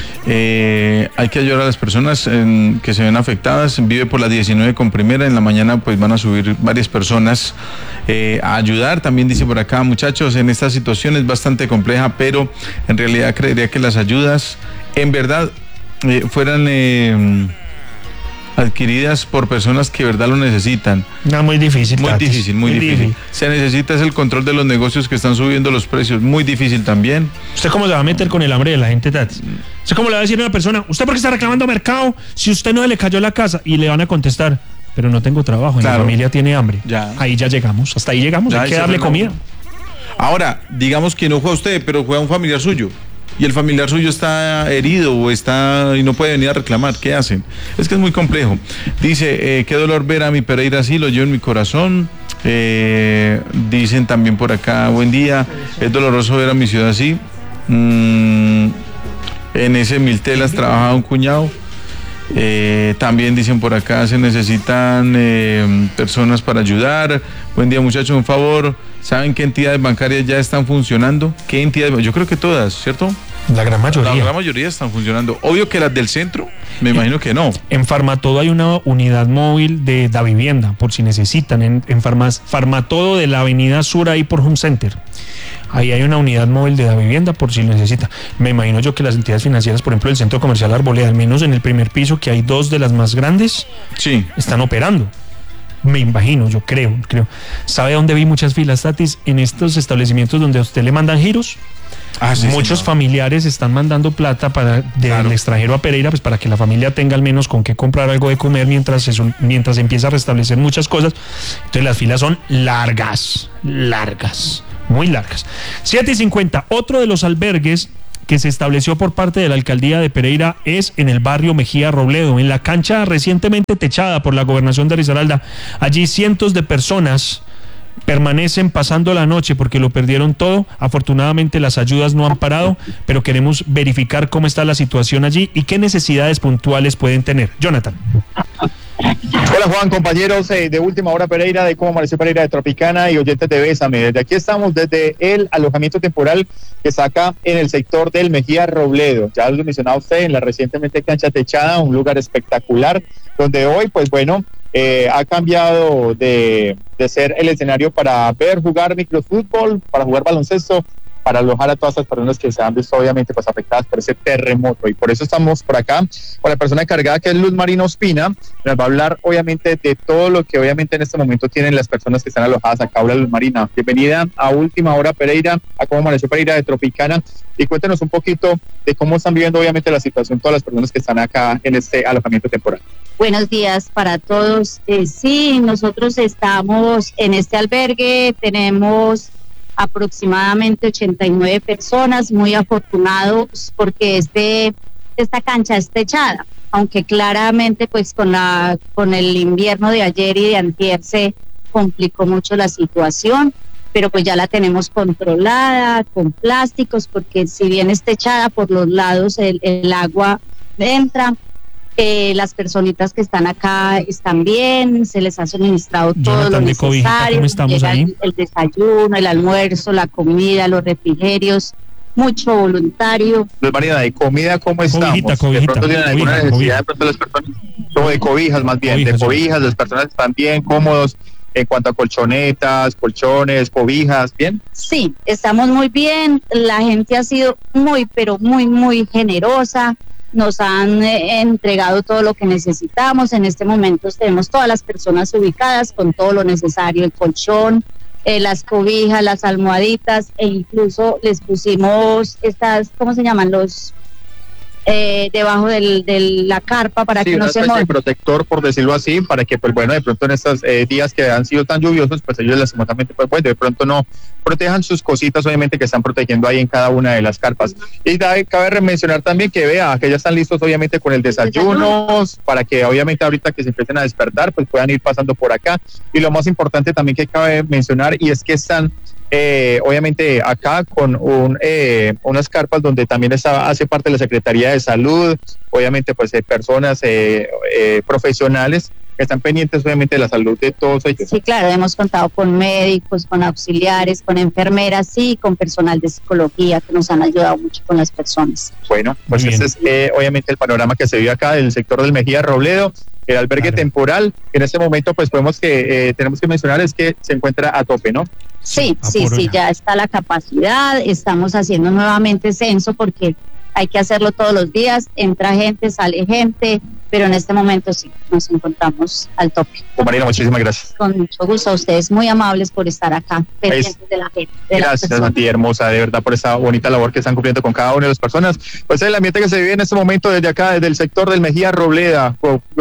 hay que ayudar a las personas que se ven afectadas. Vive por la 19 con Primera, en la mañana pues van a subir varias personas a ayudar. También dice por acá, muchachos, en esta situación es bastante compleja, pero en realidad creería que las ayudas en verdad fueran adquiridas por personas que de verdad lo necesitan. No, muy difícil. Muy difícil. Se necesita el control de los negocios que están subiendo los precios. Muy difícil también. ¿Usted cómo se va a meter con el hambre de la gente, Tati? ¿Usted cómo le va a decir a una persona, usted por qué está reclamando mercado si usted no le cayó la casa? Y le van a contestar, pero no tengo trabajo, mi familia tiene hambre. Ya. Ahí ya llegamos, hasta ahí llegamos, hay que darle comida. Ahora, digamos que no fue a usted, pero fue a un familiar suyo. Y el familiar suyo está herido o y no puede venir a reclamar. ¿Qué hacen? Es que es muy complejo. Dice, qué dolor ver a mi Pereira así, lo llevo en mi corazón. Dicen también por acá, buen día, es doloroso ver a mi ciudad así. En ese Miltelas trabajaba un cuñado. También dicen por acá, se necesitan personas para ayudar. Buen día, muchachos, un favor, ¿saben qué entidades bancarias ya están funcionando? ¿Qué entidades? Yo creo que todas, ¿cierto? La gran mayoría. La gran mayoría están funcionando. Obvio que las del centro, me imagino que no. En Farmatodo hay una unidad móvil de Davivienda, por si necesitan. En Farmatodo de la avenida Sur, ahí por Home Center. Ahí hay una unidad móvil de Davivienda por si necesita. Me imagino yo que las entidades financieras, por ejemplo, el Centro Comercial Arboleda, al menos en el primer piso, que hay 2 de las más grandes, sí, están operando. me imagino, yo creo. ¿Sabe dónde vi muchas filas, Tatis? En estos establecimientos donde a usted le mandan giros. Sí, muchos familiares están mandando plata del extranjero a Pereira, pues para que la familia tenga al menos con qué comprar algo de comer mientras empieza a restablecer muchas cosas. Entonces las filas son largas, muy largas. 7:50, otro de los albergues que se estableció por parte de la alcaldía de Pereira es en el barrio Mejía Robledo, en la cancha recientemente techada por la gobernación de Risaralda. Allí cientos de personas permanecen pasando la noche porque lo perdieron todo. Afortunadamente las ayudas no han parado, pero queremos verificar cómo está la situación allí y qué necesidades puntuales pueden tener. Jonathan. Hola Juan, compañeros de Última Hora Pereira, de Cómo Amaneció Pereira de Tropicana y oyentes de Bésame. Desde aquí estamos desde el alojamiento temporal que está acá en el sector del Mejía Robledo. Ya lo mencionaba usted, en la recientemente cancha techada, un lugar espectacular, donde hoy, pues bueno, ha cambiado de ser el escenario para ver jugar microfútbol, para jugar baloncesto, para alojar a todas las personas que se han visto obviamente pues afectadas por ese terremoto, y por eso estamos por acá con la persona encargada, que es Luz Marina Ospina. Nos va a hablar obviamente de todo lo que obviamente en este momento tienen las personas que están alojadas acá. Hola Luz Marina, bienvenida a Última Hora Pereira, a Cómo Amaneció Pereira de Tropicana, y cuéntenos un poquito de cómo están viviendo obviamente la situación todas las personas que están acá en este alojamiento temporal. Buenos días para todos. Sí, nosotros estamos en este albergue, tenemos aproximadamente 89 personas, muy afortunados porque esta cancha es techada, aunque claramente pues con el invierno de ayer y de antier se complicó mucho la situación, pero pues ya la tenemos controlada con plásticos, porque si bien es techada por los lados el agua entra. Las personitas que están acá están bien, se les ha suministrado todo lo necesario. ¿Cómo estamos ahí? El desayuno, el almuerzo, la comida, los refrigerios, mucho voluntario. Luz Marina, de comida, ¿cómo estamos? De pronto tienen alguna necesidad, de pronto las personas, como de cobijas más bien, de cobijas, las personas están bien cómodos en cuanto a colchonetas, colchones, cobijas, ¿bien? Sí, estamos muy bien, la gente ha sido muy, pero muy, muy generosa. Nos han entregado todo lo que necesitamos. En este momento tenemos todas las personas ubicadas con todo lo necesario, el colchón, las cobijas, las almohaditas, e incluso les pusimos estas, ¿cómo se llaman? Los debajo de la carpa para que no se muevan. Protector, por decirlo así, para que pues bueno, de pronto en estos días que han sido tan lluviosos, pues ellos lastimosamente pues de pronto no protejan sus cositas, obviamente, que están protegiendo ahí en cada una de las carpas. Y cabe mencionar también que que ya están listos obviamente con el desayuno, para que obviamente ahorita que se empiecen a despertar pues puedan ir pasando por acá. Y lo más importante también que cabe mencionar, y es que están obviamente acá con unas carpas donde también hace parte de la Secretaría de Salud, obviamente pues personas profesionales que están pendientes obviamente de la salud de todos ellos. Sí, claro, hemos contado con médicos, con auxiliares, con enfermeras y con personal de psicología que nos han ayudado mucho con las personas. Bueno, pues este es obviamente el panorama que se vive acá del sector del Mejía Robledo, el albergue temporal. En este momento pues tenemos que mencionar es que se encuentra a tope, ¿no? Sí, ya está la capacidad. Estamos haciendo nuevamente censo porque hay que hacerlo todos los días, entra gente, sale gente, pero en este momento sí, nos encontramos al tope. Marina, muchísimas gracias. Con mucho gusto, a ustedes muy amables por estar acá, pendientes de la gente. Gracias, Santi, hermosa, de verdad, por esa bonita labor que están cumpliendo con cada una de las personas. Pues el ambiente que se vive en este momento desde acá, desde el sector del Mejía Robledo,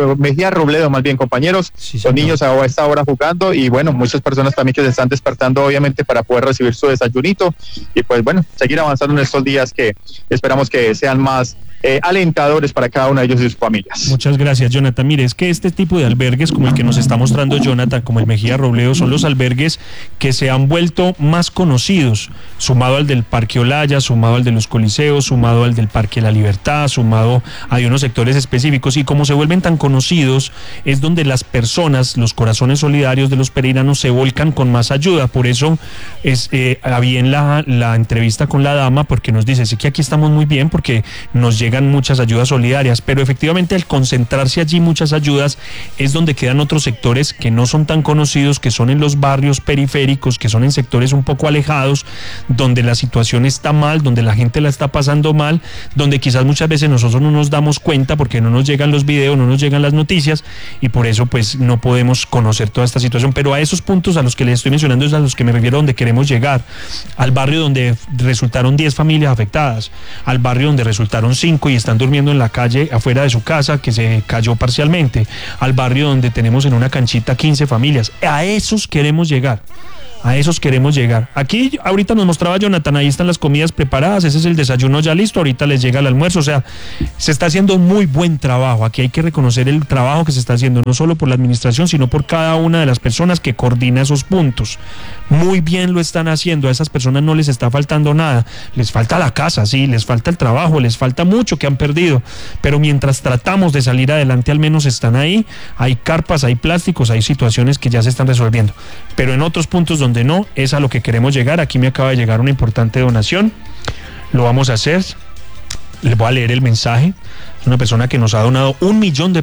más bien, compañeros, los niños a esta hora jugando, y bueno, muchas personas también que se están despertando, obviamente, para poder recibir su desayunito, y pues bueno, seguir avanzando en estos días que esperamos que sean más alentadores para cada uno de ellos y sus familias. Muchas gracias, Jonathan. Mire, es que este tipo de albergues como el que nos está mostrando Jonathan, como el Mejía Robledo, son los albergues que se han vuelto más conocidos, sumado al del Parque Olaya, sumado al de los Coliseos, sumado al del Parque La Libertad, sumado a unos sectores específicos, y como se vuelven tan conocidos, es donde las personas, los corazones solidarios de los pereiranos se volcan con más ayuda. Por eso había en la entrevista con la dama, porque nos dice, sí, que aquí estamos muy bien, porque nos llega llegan muchas ayudas solidarias, pero efectivamente al concentrarse allí muchas ayudas es donde quedan otros sectores que no son tan conocidos, que son en los barrios periféricos, que son en sectores un poco alejados, donde la situación está mal, donde la gente la está pasando mal, donde quizás muchas veces nosotros no nos damos cuenta porque no nos llegan los videos, no nos llegan las noticias y por eso pues no podemos conocer toda esta situación. Pero a esos puntos a los que les estoy mencionando es a los que me refiero, donde queremos llegar, al barrio donde resultaron 10 familias afectadas, al barrio donde resultaron 5 y están durmiendo en la calle afuera de su casa que se cayó parcialmente, al barrio donde tenemos en una canchita 15 familias. A esos queremos llegar. A esos queremos llegar. Aquí ahorita nos mostraba Jonathan, ahí están las comidas preparadas, ese es el desayuno ya listo, ahorita les llega el almuerzo, o sea, se está haciendo muy buen trabajo. Aquí hay que reconocer el trabajo que se está haciendo, no solo por la administración, sino por cada una de las personas que coordina esos puntos. Muy bien lo están haciendo, a esas personas no les está faltando nada, les falta la casa, sí, les falta el trabajo, les falta mucho que han perdido, pero mientras tratamos de salir adelante, al menos están ahí, hay carpas, hay plásticos, hay situaciones que ya se están resolviendo, pero en otros puntos donde no, es a lo que queremos llegar. Aquí me acaba de llegar una importante donación, lo vamos a hacer, les voy a leer el mensaje. Es una persona que nos ha donado $1.000.000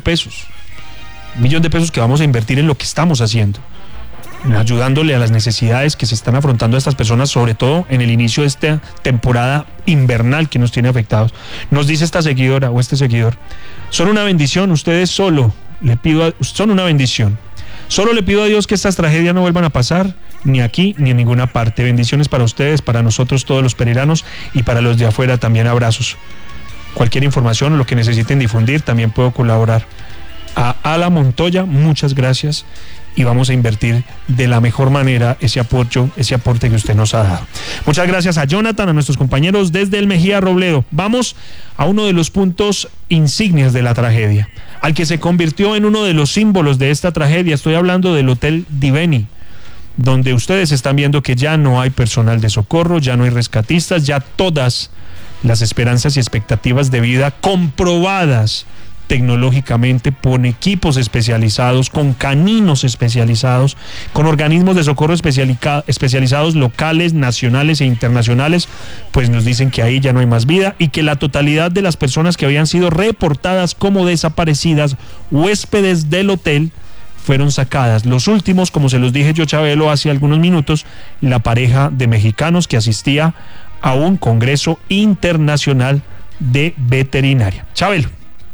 $1 millón que vamos a invertir en lo que estamos haciendo, ayudándole a las necesidades que se están afrontando a estas personas, sobre todo en el inicio de esta temporada invernal que nos tiene afectados. Nos dice esta seguidora o este seguidor: son una bendición, ustedes son una bendición. Solo le pido a Dios que estas tragedias no vuelvan a pasar, ni aquí ni en ninguna parte. Bendiciones para ustedes, para nosotros todos los pereiranos y para los de afuera también abrazos. Cualquier información o lo que necesiten difundir también puedo colaborar. A Ala Montoya, muchas gracias y vamos a invertir de la mejor manera ese aporte que usted nos ha dado. Muchas gracias a Jonathan, a nuestros compañeros desde el Mejía Robledo. Vamos a uno de los puntos insignias de la tragedia, al que se convirtió en uno de los símbolos de esta tragedia. Estoy hablando del Hotel Diveni, donde ustedes están viendo que ya no hay personal de socorro, ya no hay rescatistas, ya todas las esperanzas y expectativas de vida comprobadas tecnológicamente, con equipos especializados, con caninos especializados, con organismos de socorro especializados locales, nacionales e internacionales, pues nos dicen que ahí ya no hay más vida y que la totalidad de las personas que habían sido reportadas como desaparecidas, huéspedes del hotel, fueron sacadas. Los últimos, como se los dije yo, Chabelo, hace algunos minutos, la pareja de mexicanos que asistía a un congreso internacional de veterinaria. Chabelo.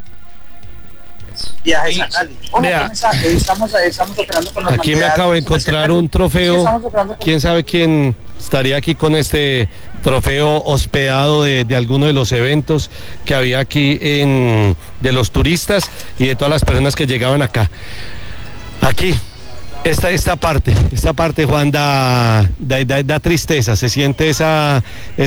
Viajes a Cali. Hola, estamos operando con aquí me acabo de encontrar un trofeo. ¿Quién sabe quién estaría aquí con este trofeo hospedado de alguno de los eventos que había aquí de los turistas y de todas las personas que llegaban acá? Aquí, esta parte, Juan, da tristeza, se siente esa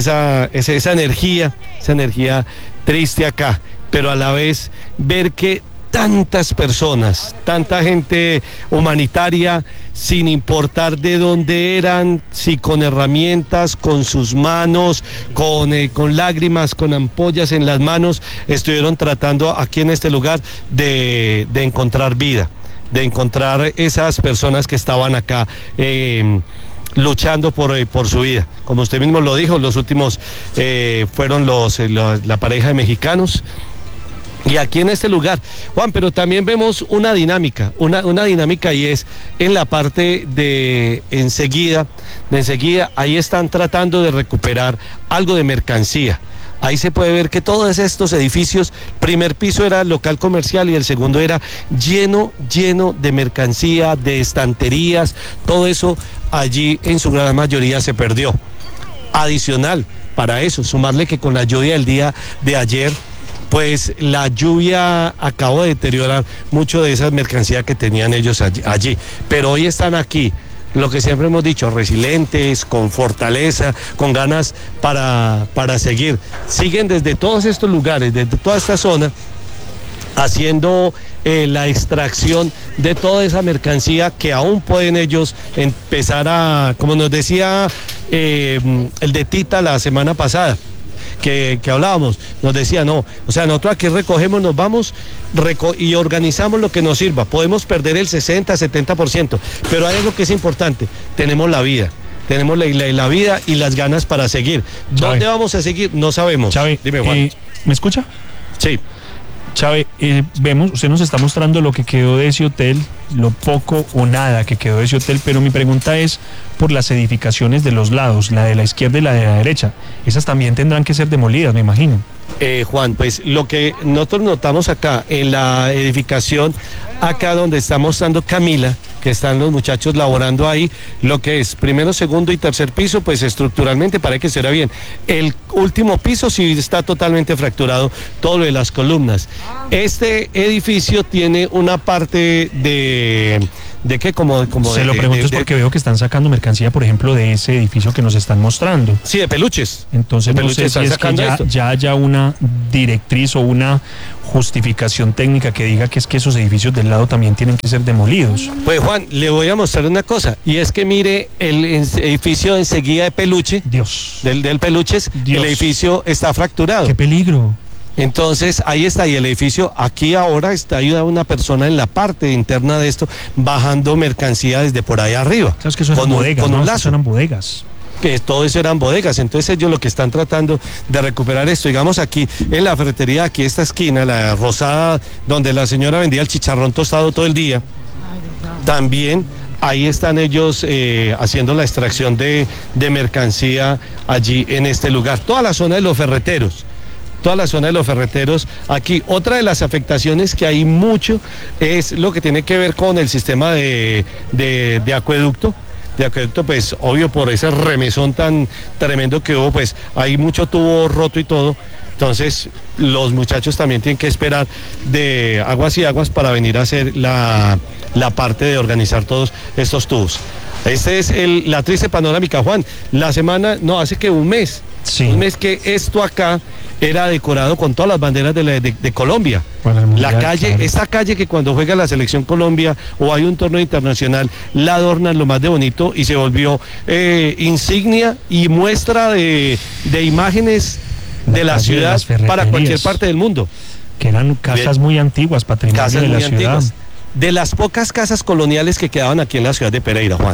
energía triste acá, pero a la vez ver que tantas personas, tanta gente humanitaria, sin importar de dónde eran, si con herramientas, con sus manos, con lágrimas, con ampollas en las manos, estuvieron tratando aquí en este lugar de encontrar vida, de encontrar esas personas que estaban acá luchando por su vida. Como usted mismo lo dijo, los últimos fueron la pareja de mexicanos. Y aquí en este lugar, Juan, pero también vemos una dinámica y es en la parte de enseguida, ahí están tratando de recuperar algo de mercancía. Ahí se puede ver que todos estos edificios, primer piso era local comercial y el segundo era lleno de mercancía, de estanterías, todo eso allí en su gran mayoría se perdió. Adicional, para eso, sumarle que con la lluvia del día de ayer, pues la lluvia acabó de deteriorar mucho de esa mercancía que tenían ellos allí. Pero hoy están aquí, lo que siempre hemos dicho, resilientes, con fortaleza, con ganas para seguir. Siguen desde todos estos lugares, desde toda esta zona, haciendo la extracción de toda esa mercancía que aún pueden ellos empezar a, como nos decía el de Tita la semana pasada, que hablábamos, nos decía, no, o sea, nosotros aquí recogemos, nos vamos y organizamos lo que nos sirva, podemos perder el 60, 70%, pero hay algo que es importante, tenemos la vida. Tenemos la vida y las ganas para seguir. ¿Dónde vamos a seguir? No sabemos. Chávez, dime, Juan. ¿Me escucha? Sí. Chávez, vemos, usted nos está mostrando lo que quedó de ese hotel, lo poco o nada que quedó de ese hotel, pero mi pregunta es por las edificaciones de los lados, la de la izquierda y la de la derecha. Esas también tendrán que ser demolidas, me imagino. Juan, pues lo que nosotros notamos acá en la edificación, acá donde está mostrando Camila, que están los muchachos laborando ahí, lo que es primero, segundo y tercer piso, pues estructuralmente parece que será bien. El último piso sí está totalmente fracturado, todo lo de las columnas. Este edificio tiene una parte de qué, como se lo pregunto es porque veo que están sacando mercancía, por ejemplo, de ese edificio que nos están mostrando. Sí, de peluches. Entonces no sé si es que ya haya una directriz o una justificación técnica que diga que es que esos edificios del lado también tienen que ser demolidos. Pues Juan, le voy a mostrar una cosa, y es que mire el edificio enseguida de Peluche, Dios, del Peluches, Dios. El edificio está fracturado. ¡Qué peligro! Entonces ahí está, y el edificio aquí ahora está ayudando una persona en la parte interna de esto bajando mercancía desde por ahí arriba. Claro, es que eso eran bodegas, con un lazo. Eso eran bodegas. Que todo eso eran bodegas, entonces ellos lo que están tratando de recuperar esto, digamos aquí en la ferretería, aquí esta esquina, la rosada, donde la señora vendía el chicharrón tostado todo el día, también ahí están ellos haciendo la extracción de mercancía allí en este lugar, toda la zona de los ferreteros. Toda la zona de los ferreteros aquí. Otra de las afectaciones que hay mucho es lo que tiene que ver con el sistema de acueducto. De acueducto, pues obvio por ese remesón tan tremendo que hubo, pues hay mucho tubo roto y todo. Entonces los muchachos también tienen que esperar de aguas y aguas para venir a hacer la parte de organizar todos estos tubos. Esta es la triste panorámica, Juan. La semana, no, hace que un mes. Sí. Un mes que esto acá era decorado con todas las banderas de Colombia. La calle, claro. Esta calle que cuando juega la selección Colombia o hay un torneo internacional, la adornan lo más de bonito y se volvió insignia y muestra de imágenes de la ciudad para cualquier parte del mundo. Que eran casas muy antiguas, patrimonio de la ciudad. Antiguas, de las pocas casas coloniales que quedaban aquí en la ciudad de Pereira, Juan.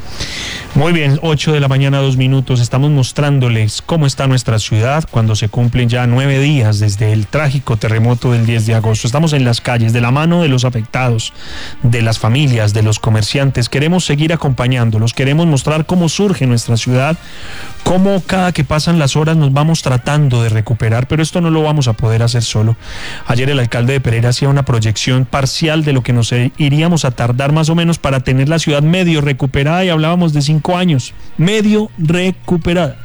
Muy bien, 8 de la mañana, 2 minutos. Estamos mostrándoles cómo está nuestra ciudad cuando se cumplen ya 9 días desde el trágico terremoto del 10 de agosto. Estamos en las calles, de la mano de los afectados, de las familias, de los comerciantes. Queremos seguir acompañándolos, queremos mostrar cómo surge nuestra ciudad, cómo cada que pasan las horas nos vamos tratando de recuperar, pero esto no lo vamos a poder hacer solo. Ayer el alcalde de Pereira hacía una proyección parcial de lo que nos iríamos a tardar más o menos para tener la ciudad medio recuperada, y hablábamos de 5 años, medio recuperada,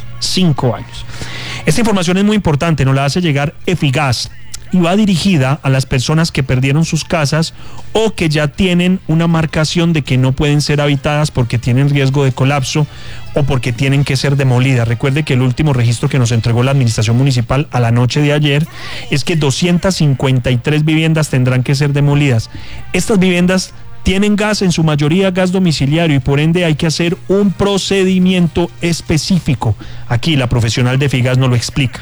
5 años. Esta información es muy importante, nos la hace llegar Efigas y va dirigida a las personas que perdieron sus casas o que ya tienen una marcación de que no pueden ser habitadas porque tienen riesgo de colapso o porque tienen que ser demolidas. Recuerde que el último registro que nos entregó la administración municipal a la noche de ayer es que 253 viviendas tendrán que ser demolidas. Estas viviendas tienen gas, en su mayoría gas domiciliario, y por ende hay que hacer un procedimiento específico. Aquí la profesional de Efigas nos lo explica.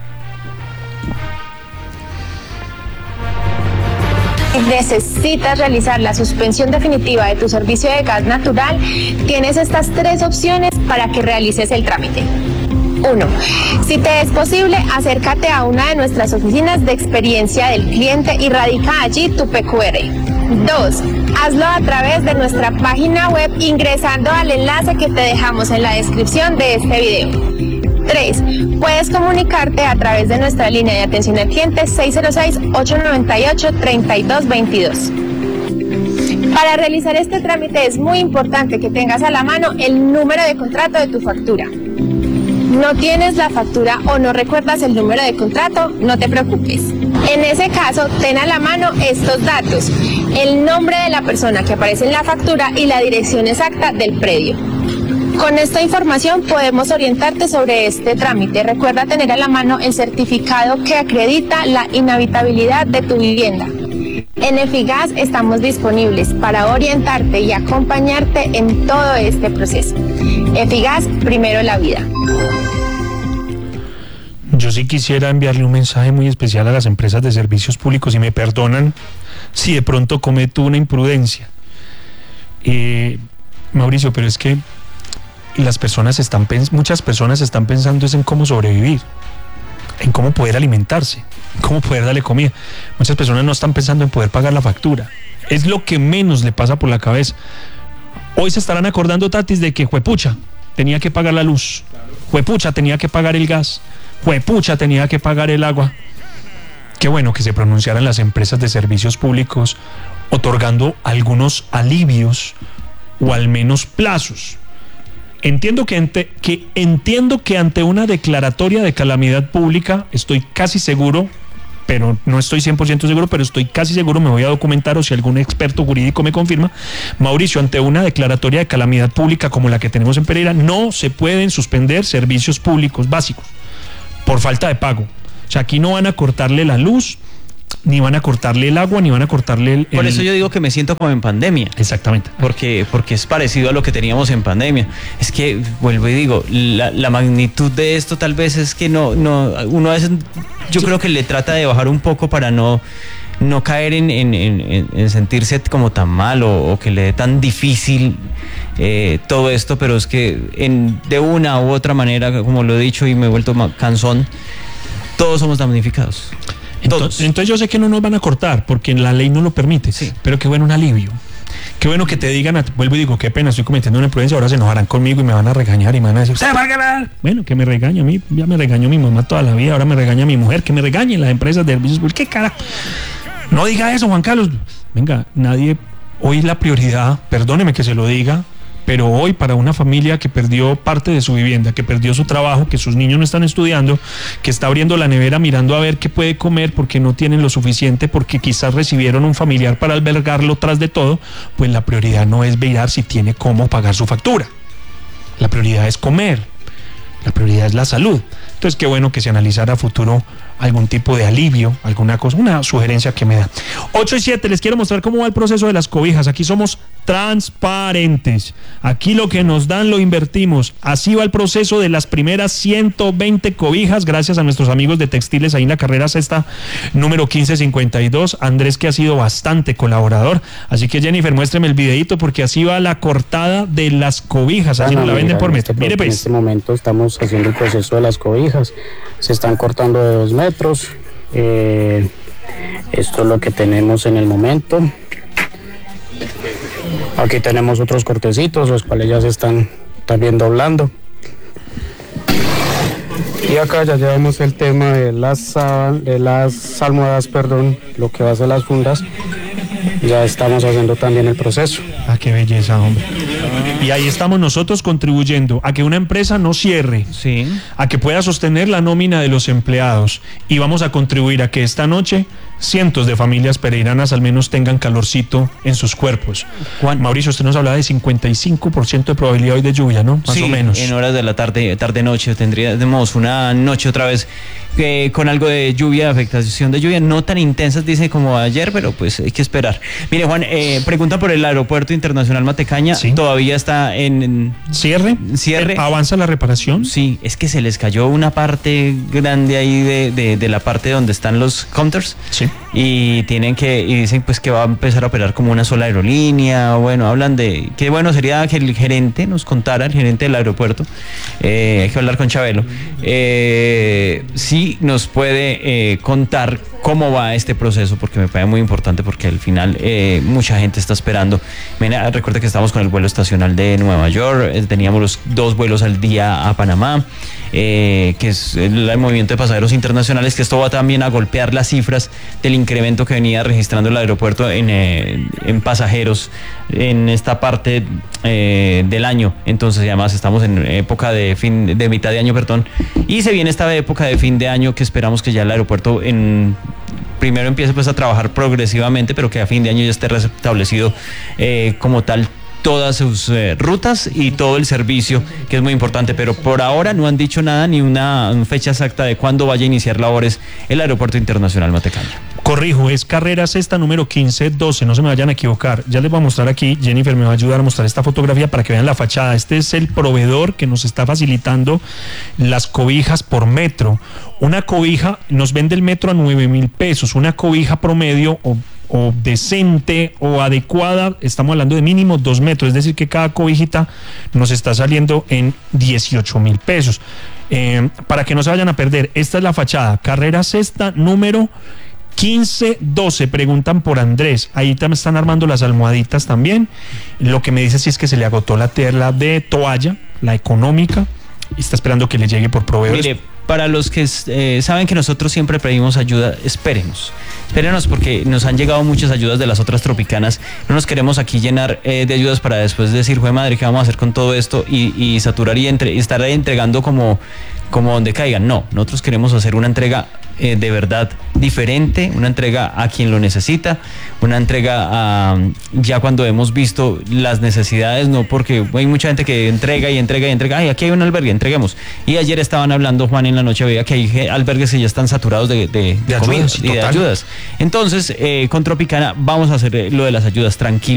Necesitas realizar la suspensión definitiva de tu servicio de gas natural, tienes estas 3 opciones para que realices el trámite. 1. Si te es posible, acércate a una de nuestras oficinas de experiencia del cliente y radica allí tu PQR. 2. Hazlo a través de nuestra página web ingresando al enlace que te dejamos en la descripción de este video. 3. Puedes comunicarte a través de nuestra línea de atención al cliente 606-898-3222. Para realizar este trámite es muy importante que tengas a la mano el número de contrato de tu factura. ¿No tienes la factura o no recuerdas el número de contrato? No te preocupes. En ese caso, ten a la mano estos datos: el nombre de la persona que aparece en la factura y la dirección exacta del predio. Con esta información podemos orientarte sobre este trámite. Recuerda tener a la mano el certificado que acredita la inhabitabilidad de tu vivienda. En Efigas estamos disponibles para orientarte y acompañarte en todo este proceso. Efigas, primero la vida. Yo sí quisiera enviarle un mensaje muy especial a las empresas de servicios públicos, y me perdonan si de pronto cometo una imprudencia. Mauricio, pero es que muchas personas están pensando en cómo sobrevivir. en cómo poder alimentarse, cómo poder darle comida. Muchas personas no están pensando en poder pagar la factura. Es lo que menos le pasa por la cabeza. Hoy se estarán acordando, Tatis, de que juepucha tenía que pagar la luz, juepucha tenía que pagar el gas, juepucha tenía que pagar el agua. Qué bueno que se pronunciaran las empresas de servicios públicos otorgando algunos alivios o al menos plazos. Entiendo que ante una declaratoria de calamidad pública, estoy casi seguro, pero no estoy 100% seguro, pero estoy casi seguro, me voy a documentar o si algún experto jurídico me confirma, Mauricio, ante una declaratoria de calamidad pública como la que tenemos en Pereira, no se pueden suspender servicios públicos básicos por falta de pago. O sea, aquí no van a cortarle la luz, ni van a cortarle el agua, ni van a cortarle el... Por eso yo digo que me siento como en pandemia. Exactamente. Porque es parecido a lo que teníamos en pandemia. Es que, vuelvo y digo, la magnitud de esto tal vez es que no uno a veces, yo creo que le trata de bajar un poco para no caer en sentirse como tan mal o que le dé tan difícil todo esto, pero es que de una u otra manera, como lo he dicho y me he vuelto cansón, todos somos damnificados. Entonces yo sé que no nos van a cortar porque la ley no lo permite, sí. Pero qué bueno un alivio. Qué bueno que te digan, vuelvo y digo, qué pena, estoy cometiendo una imprudencia, ahora se enojarán conmigo y me van a regañar y me van a decir, ¡usted va a ganar! Bueno, que me regañe a mí, ya me regañó mi mamá toda la vida, ahora me regaña mi mujer, que me regañen las empresas de servicios públicos. ¿Qué carajo? No diga eso, Juan Carlos. Venga, nadie, hoy la prioridad, perdóneme que se lo diga, pero hoy para una familia que perdió parte de su vivienda, que perdió su trabajo, que sus niños no están estudiando, que está abriendo la nevera mirando a ver qué puede comer porque no tienen lo suficiente, porque quizás recibieron un familiar para albergarlo tras de todo, pues la prioridad no es mirar si tiene cómo pagar su factura. La prioridad es comer, la prioridad es la salud. Entonces qué bueno que se analizara a futuro algún tipo de alivio, alguna cosa, una sugerencia que me da. 8:07, les quiero mostrar cómo va el proceso de las cobijas. Aquí somos transparentes. Aquí lo que nos dan lo invertimos. Así va el proceso de las primeras 120 cobijas, gracias a nuestros amigos de Textiles ahí en la carrera sexta, número 1552. Andrés, que ha sido bastante colaborador. Así que Jennifer, muéstreme el videito porque así va la cortada de las cobijas. Así nos la venden por metro. Mire pues. En este momento estamos haciendo el proceso de las cobijas. Se están cortando de 2 metros. Esto es lo que tenemos en el momento. Aquí tenemos otros cortecitos, los cuales ya se están también doblando. Y acá ya llevamos el tema de las almohadas, lo que va a ser las fundas. Ya estamos haciendo también el proceso. Ah, qué belleza, hombre. Y ahí estamos nosotros contribuyendo a que una empresa no cierre, sí, a que pueda sostener la nómina de los empleados, y vamos a contribuir a que esta noche cientos de familias pereiranas al menos tengan calorcito en sus cuerpos. Juan Mauricio, usted nos hablaba de 55% de probabilidad hoy de lluvia, ¿no? Más o menos. En horas de la tarde-noche tendríamos una noche otra vez con algo de lluvia, afectación de lluvia, no tan intensas, dice, como ayer, pero pues hay que esperar. Mire, Juan, pregunta por el Aeropuerto Internacional Matecaña, ¿sí? Todavía está en cierre. ¿Avanza la reparación? Sí, es que se les cayó una parte grande ahí de la parte donde están los counters. Sí. Y dicen pues que va a empezar a operar como una sola aerolínea. Bueno, hablan de qué bueno sería que el gerente nos contara, el gerente del aeropuerto, hay que hablar con Chabelo, sí nos puede contar cómo va este proceso, porque me parece muy importante, porque al final mucha gente está esperando. Recuerda que estamos con el vuelo estacional de Nueva York, teníamos los 2 vuelos al día a Panamá, que es el movimiento de pasajeros internacionales, que esto va también a golpear las cifras del incremento que venía registrando el aeropuerto en pasajeros en esta parte del año. Entonces, además estamos en época de mitad de año, y se viene esta época de fin de año, que esperamos que ya el aeropuerto primero empiece pues a trabajar progresivamente, pero que a fin de año ya esté restablecido como tal todas sus rutas y todo el servicio, que es muy importante, pero por ahora no han dicho nada, ni una fecha exacta de cuándo vaya a iniciar labores el Aeropuerto Internacional Matecaña. Corrijo, es carrera sexta número 1512, no se me vayan a equivocar. Ya les voy a mostrar aquí, Jennifer me va a ayudar a mostrar esta fotografía para que vean la fachada. Este es el proveedor que nos está facilitando las cobijas por metro. Una cobija nos vende el metro a 9,000 pesos, una cobija promedio o decente o adecuada, estamos hablando de mínimo 2 metros, es decir que cada cobijita nos está saliendo en 18,000 pesos. Para que no se vayan a perder, esta es la fachada, carrera sexta, número 1512, preguntan por Andrés, ahí también están armando las almohaditas también. Lo que me dice si es que se le agotó la tela de toalla, la económica, y está esperando que le llegue por proveedores. Mire, para los que saben que nosotros siempre pedimos ayuda, espérenos porque nos han llegado muchas ayudas de las otras tropicanas. No nos queremos aquí llenar de ayudas para después decir, jue madre, ¿qué vamos a hacer con todo esto? Y saturar y estar entregando como donde caigan. No, nosotros queremos hacer una entrega de verdad diferente, una entrega a quien lo necesita, una entrega ya cuando hemos visto las necesidades, no porque hay mucha gente que entrega, ay, aquí hay un albergue, entreguemos. Y ayer estaban hablando, Juan, en la noche veía que hay albergues que ya están saturados de comida y de ayudas. Entonces, con Tropicana vamos a hacer lo de las ayudas tranquilos.